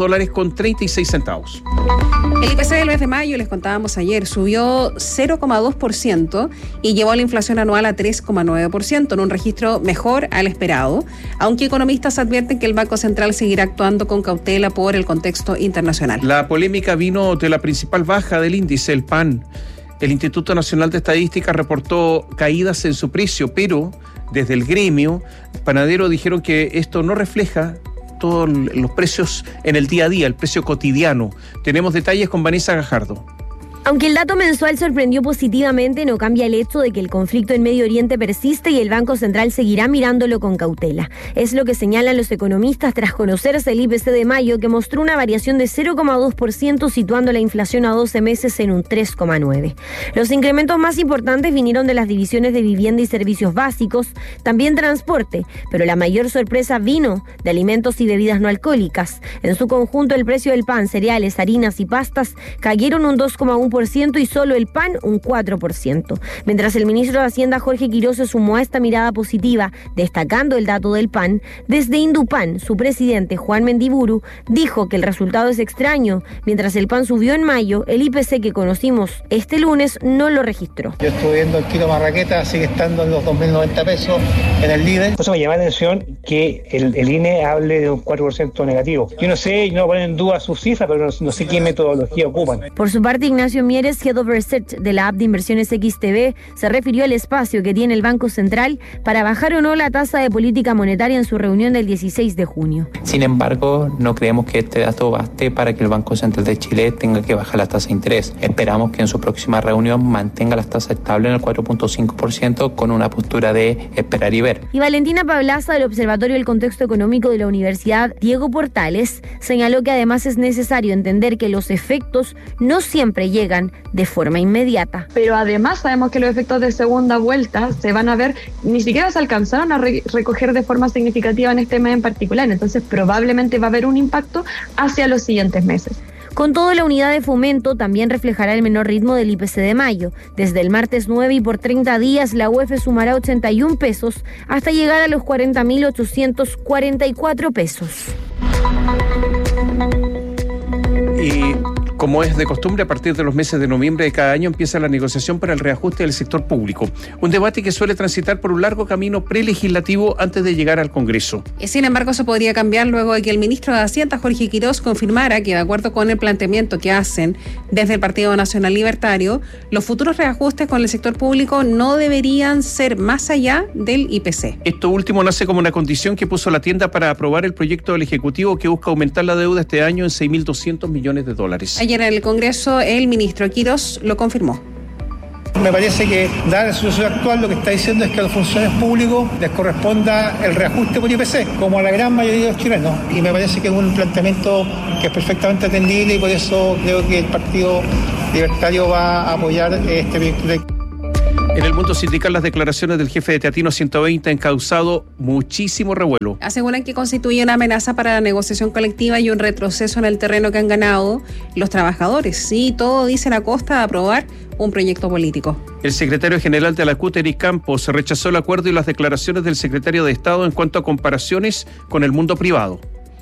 $92.36. El IPC del mes de mayo, les contábamos ayer, subió 0.2% y llevó la inflación anual a 3.9%, en un registro mejor al esperado, aunque economistas advierten que el Banco Central seguirá actuando con cautela por el contexto internacional. La polémica vino de la principal baja del índice, el PAN. El Instituto Nacional de Estadística reportó caídas en su precio, pero desde el gremio panadero dijeron que esto no refleja todos los precios en el día a día, el precio cotidiano. Tenemos detalles con Vanessa Gajardo. Aunque el dato mensual sorprendió positivamente, no cambia el hecho de que el conflicto en Medio Oriente persiste y el Banco Central seguirá mirándolo con cautela. Es lo que señalan los economistas tras conocerse el IPC de mayo, que mostró una variación de 0.2%, situando la inflación a 12 meses en un 3.9%. Los incrementos más importantes vinieron de las divisiones de vivienda y servicios básicos, también transporte, pero la mayor sorpresa vino de alimentos y bebidas no alcohólicas. En su conjunto, el precio del pan, cereales, harinas y pastas cayeron un 2.1% y solo el pan un 4%. Mientras el ministro de Hacienda Jorge Quirós se sumó a esta mirada positiva, destacando el dato del pan, desde Indupan, su presidente Juan Mendiburu dijo que el resultado es extraño. Mientras el pan subió en mayo, el IPC que conocimos este lunes no lo registró. Yo estuve viendo el kilo marraqueta, sigue estando en los 2.090 pesos en el líder. Eso me llama la atención que el INE hable de un 4% negativo. Yo no sé, no ponen en duda sus cifras, pero no sé qué metodología ocupan. Por su parte, Ignacio Ignacio Mieres, Head of Research de la app de inversiones XTB, se refirió al espacio que tiene el Banco Central para bajar o no la tasa de política monetaria en su reunión del 16 de junio. Sin embargo, no creemos que este dato baste para que el Banco Central de Chile tenga que bajar la tasa de interés. Esperamos que en su próxima reunión mantenga las tasas estables en el 4.5% con una postura de esperar y ver. Y Valentina Pablaza, del Observatorio del Contexto Económico de la Universidad Diego Portales, señaló que además es necesario entender que los efectos no siempre llegan de forma inmediata. Pero además sabemos que los efectos de segunda vuelta se van a ver, ni siquiera se alcanzaron a recoger de forma significativa en este mes en particular, entonces probablemente va a haber un impacto hacia los siguientes meses. Con todo, la unidad de fomento también reflejará el menor ritmo del IPC de mayo. Desde el martes 9 y por 30 días, la UEF sumará 81 pesos hasta llegar a los 40.844 pesos. Y como es de costumbre, a partir de los meses de noviembre de cada año empieza la negociación para el reajuste del sector público. Un debate que suele transitar por un largo camino prelegislativo antes de llegar al Congreso. Sin embargo, eso podría cambiar luego de que el ministro de Hacienda, Jorge Quirós, confirmara que, de acuerdo con el planteamiento que hacen desde el Partido Nacional Libertario, los futuros reajustes con el sector público no deberían ser más allá del IPC. Esto último nace como una condición que puso la tienda para aprobar el proyecto del Ejecutivo que busca aumentar la deuda este año en $6.200 millones. Ayer en el Congreso, el ministro Quirós lo confirmó. Me parece que, dada la situación actual, lo que está diciendo es que a los funcionarios públicos les corresponda el reajuste por IPC, como a la gran mayoría de los chilenos. Y me parece que es un planteamiento que es perfectamente atendible y por eso creo que el Partido Libertario va a apoyar este proyecto. En el mundo sindical, las declaraciones del jefe de Teatino 120 han causado muchísimo revuelo. Aseguran que constituye una amenaza para la negociación colectiva y un retroceso en el terreno que han ganado los trabajadores. Sí, todo dicen a costa de aprobar un proyecto político. El secretario general de la CUT, Eric Campos, rechazó el acuerdo y las declaraciones del secretario de Estado en cuanto a comparaciones con el mundo privado.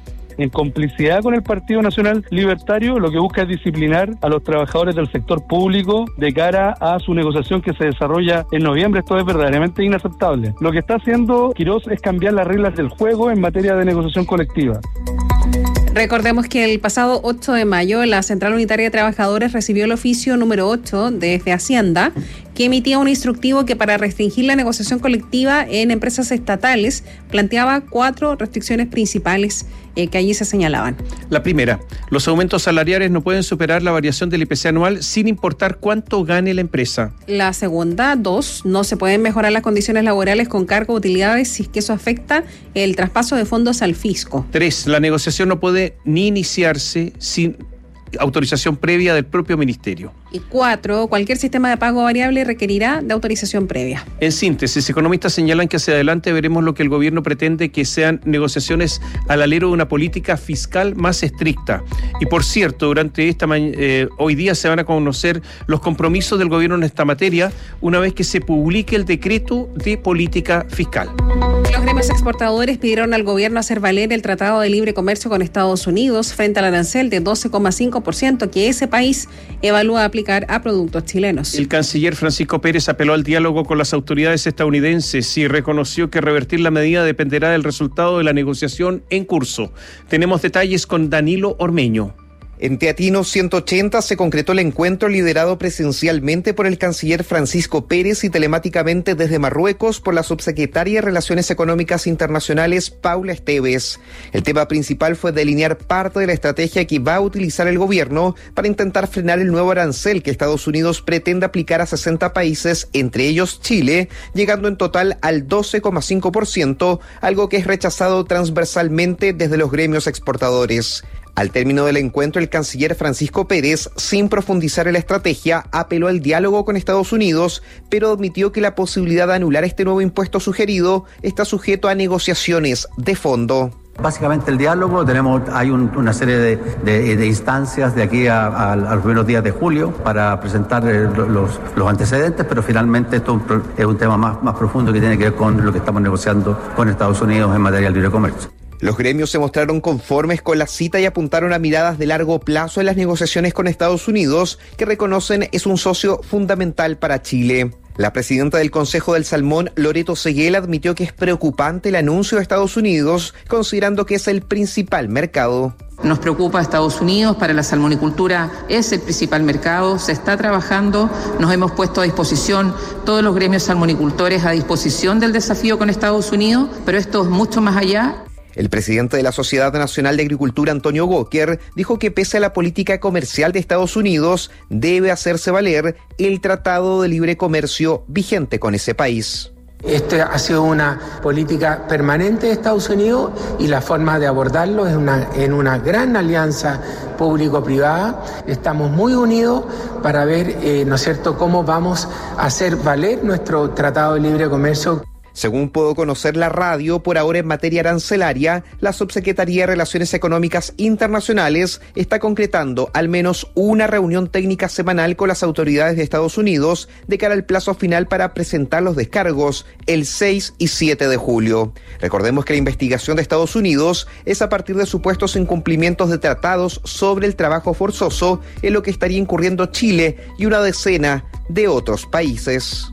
En complicidad con el Partido Nacional Libertario, lo que busca es disciplinar a los trabajadores del sector público de cara a su negociación que se desarrolla en noviembre. Esto es verdaderamente inaceptable. Lo que está haciendo Quirós es cambiar las reglas del juego en materia de negociación colectiva. Recordemos que el pasado 8 de mayo la Central Unitaria de Trabajadores recibió el oficio número 8 desde Hacienda, que emitía un instructivo que, para restringir la negociación colectiva en empresas estatales, planteaba 4 restricciones principales que allí se señalaban. La primera, los aumentos salariales no pueden superar la variación del IPC anual sin importar cuánto gane la empresa. La segunda, 2, no se pueden mejorar las condiciones laborales con cargo de utilidades si es que eso afecta el traspaso de fondos al fisco. 3, la negociación no puede ni iniciarse sin autorización previa del propio ministerio. Y 4, cualquier sistema de pago variable requerirá de autorización previa. En síntesis, economistas señalan que hacia adelante veremos lo que el gobierno pretende que sean negociaciones al alero de una política fiscal más estricta. Y por cierto, durante hoy día se van a conocer los compromisos del gobierno en esta materia una vez que se publique el decreto de política fiscal. Los gremios exportadores pidieron al gobierno hacer valer el Tratado de Libre Comercio con Estados Unidos frente al arancel de 12,5% que ese país evalúa aplicar a productos chilenos. El canciller Francisco Pérez apeló al diálogo con las autoridades estadounidenses y reconoció que revertir la medida dependerá del resultado de la negociación en curso. Tenemos detalles con Danilo Ormeño. En Teatino 180 se concretó el encuentro liderado presencialmente por el canciller Francisco Pérez y telemáticamente desde Marruecos por la subsecretaria de Relaciones Económicas Internacionales, Paula Esteves. El tema principal fue delinear parte de la estrategia que va a utilizar el gobierno para intentar frenar el nuevo arancel que Estados Unidos pretende aplicar a 60 países, entre ellos Chile, llegando en total al 12,5%, algo que es rechazado transversalmente desde los gremios exportadores. Al término del encuentro, el canciller Francisco Pérez, sin profundizar en la estrategia, apeló al diálogo con Estados Unidos, pero admitió que la posibilidad de anular este nuevo impuesto sugerido está sujeto a negociaciones de fondo. Básicamente el diálogo, hay una serie de instancias de aquí a los primeros días de julio para presentar los antecedentes, pero finalmente esto es un tema más profundo que tiene que ver con lo que estamos negociando con Estados Unidos en materia de libre comercio. Los gremios se mostraron conformes con la cita y apuntaron a miradas de largo plazo en las negociaciones con Estados Unidos, que reconocen es un socio fundamental para Chile. La presidenta del Consejo del Salmón, Loreto Seguel, admitió que es preocupante el anuncio de Estados Unidos, considerando que es el principal mercado. Nos preocupa Estados Unidos, para la salmonicultura es el principal mercado, se está trabajando, nos hemos puesto a disposición, todos los gremios salmonicultores a disposición del desafío con Estados Unidos, pero esto es mucho más allá. El presidente de la Sociedad Nacional de Agricultura, Antonio Goker, dijo que pese a la política comercial de Estados Unidos, debe hacerse valer el Tratado de Libre Comercio vigente con ese país. Esta ha sido una política permanente de Estados Unidos y la forma de abordarlo es en una gran alianza público-privada. Estamos muy unidos para ver, ¿no es cierto?, cómo vamos a hacer valer nuestro Tratado de Libre Comercio. Según pudo conocer la radio, por ahora en materia arancelaria, la Subsecretaría de Relaciones Económicas Internacionales está concretando al menos una reunión técnica semanal con las autoridades de Estados Unidos de cara al plazo final para presentar los descargos el 6 y 7 de julio. Recordemos que la investigación de Estados Unidos es a partir de supuestos incumplimientos de tratados sobre el trabajo forzoso, en lo que estaría incurriendo Chile y una decena de otros países.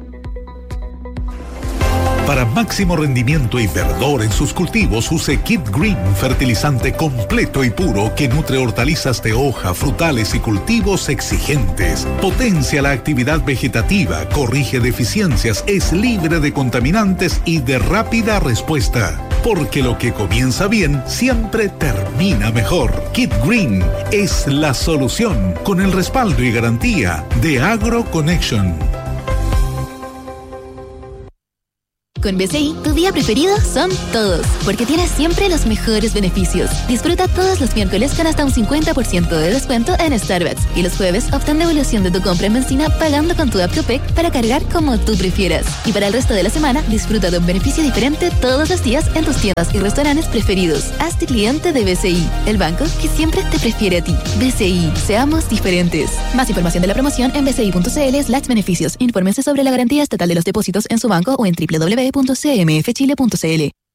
Para máximo rendimiento y verdor en sus cultivos, use Kit Green, fertilizante completo y puro que nutre hortalizas de hoja, frutales y cultivos exigentes. Potencia la actividad vegetativa, corrige deficiencias, es libre de contaminantes y de rápida respuesta. Porque lo que comienza bien siempre termina mejor. Kit Green es la solución, con el respaldo y garantía de AgroConnection. Con BCI, tu día preferido son todos, porque tienes siempre los mejores beneficios. Disfruta todos los miércoles con hasta un 50% de descuento en Starbucks y los jueves obtén devolución de tu compra en benzina pagando con tu app Copec para cargar como tú prefieras. Y para el resto de la semana, disfruta de un beneficio diferente todos los días en tus tiendas y restaurantes preferidos. Hazte cliente de BCI, el banco que siempre te prefiere a ti. BCI, seamos diferentes. Más información de la promoción en bci.cl/beneficios. Infórmense sobre la garantía estatal de los depósitos en su banco o en www.cmfchile.cl.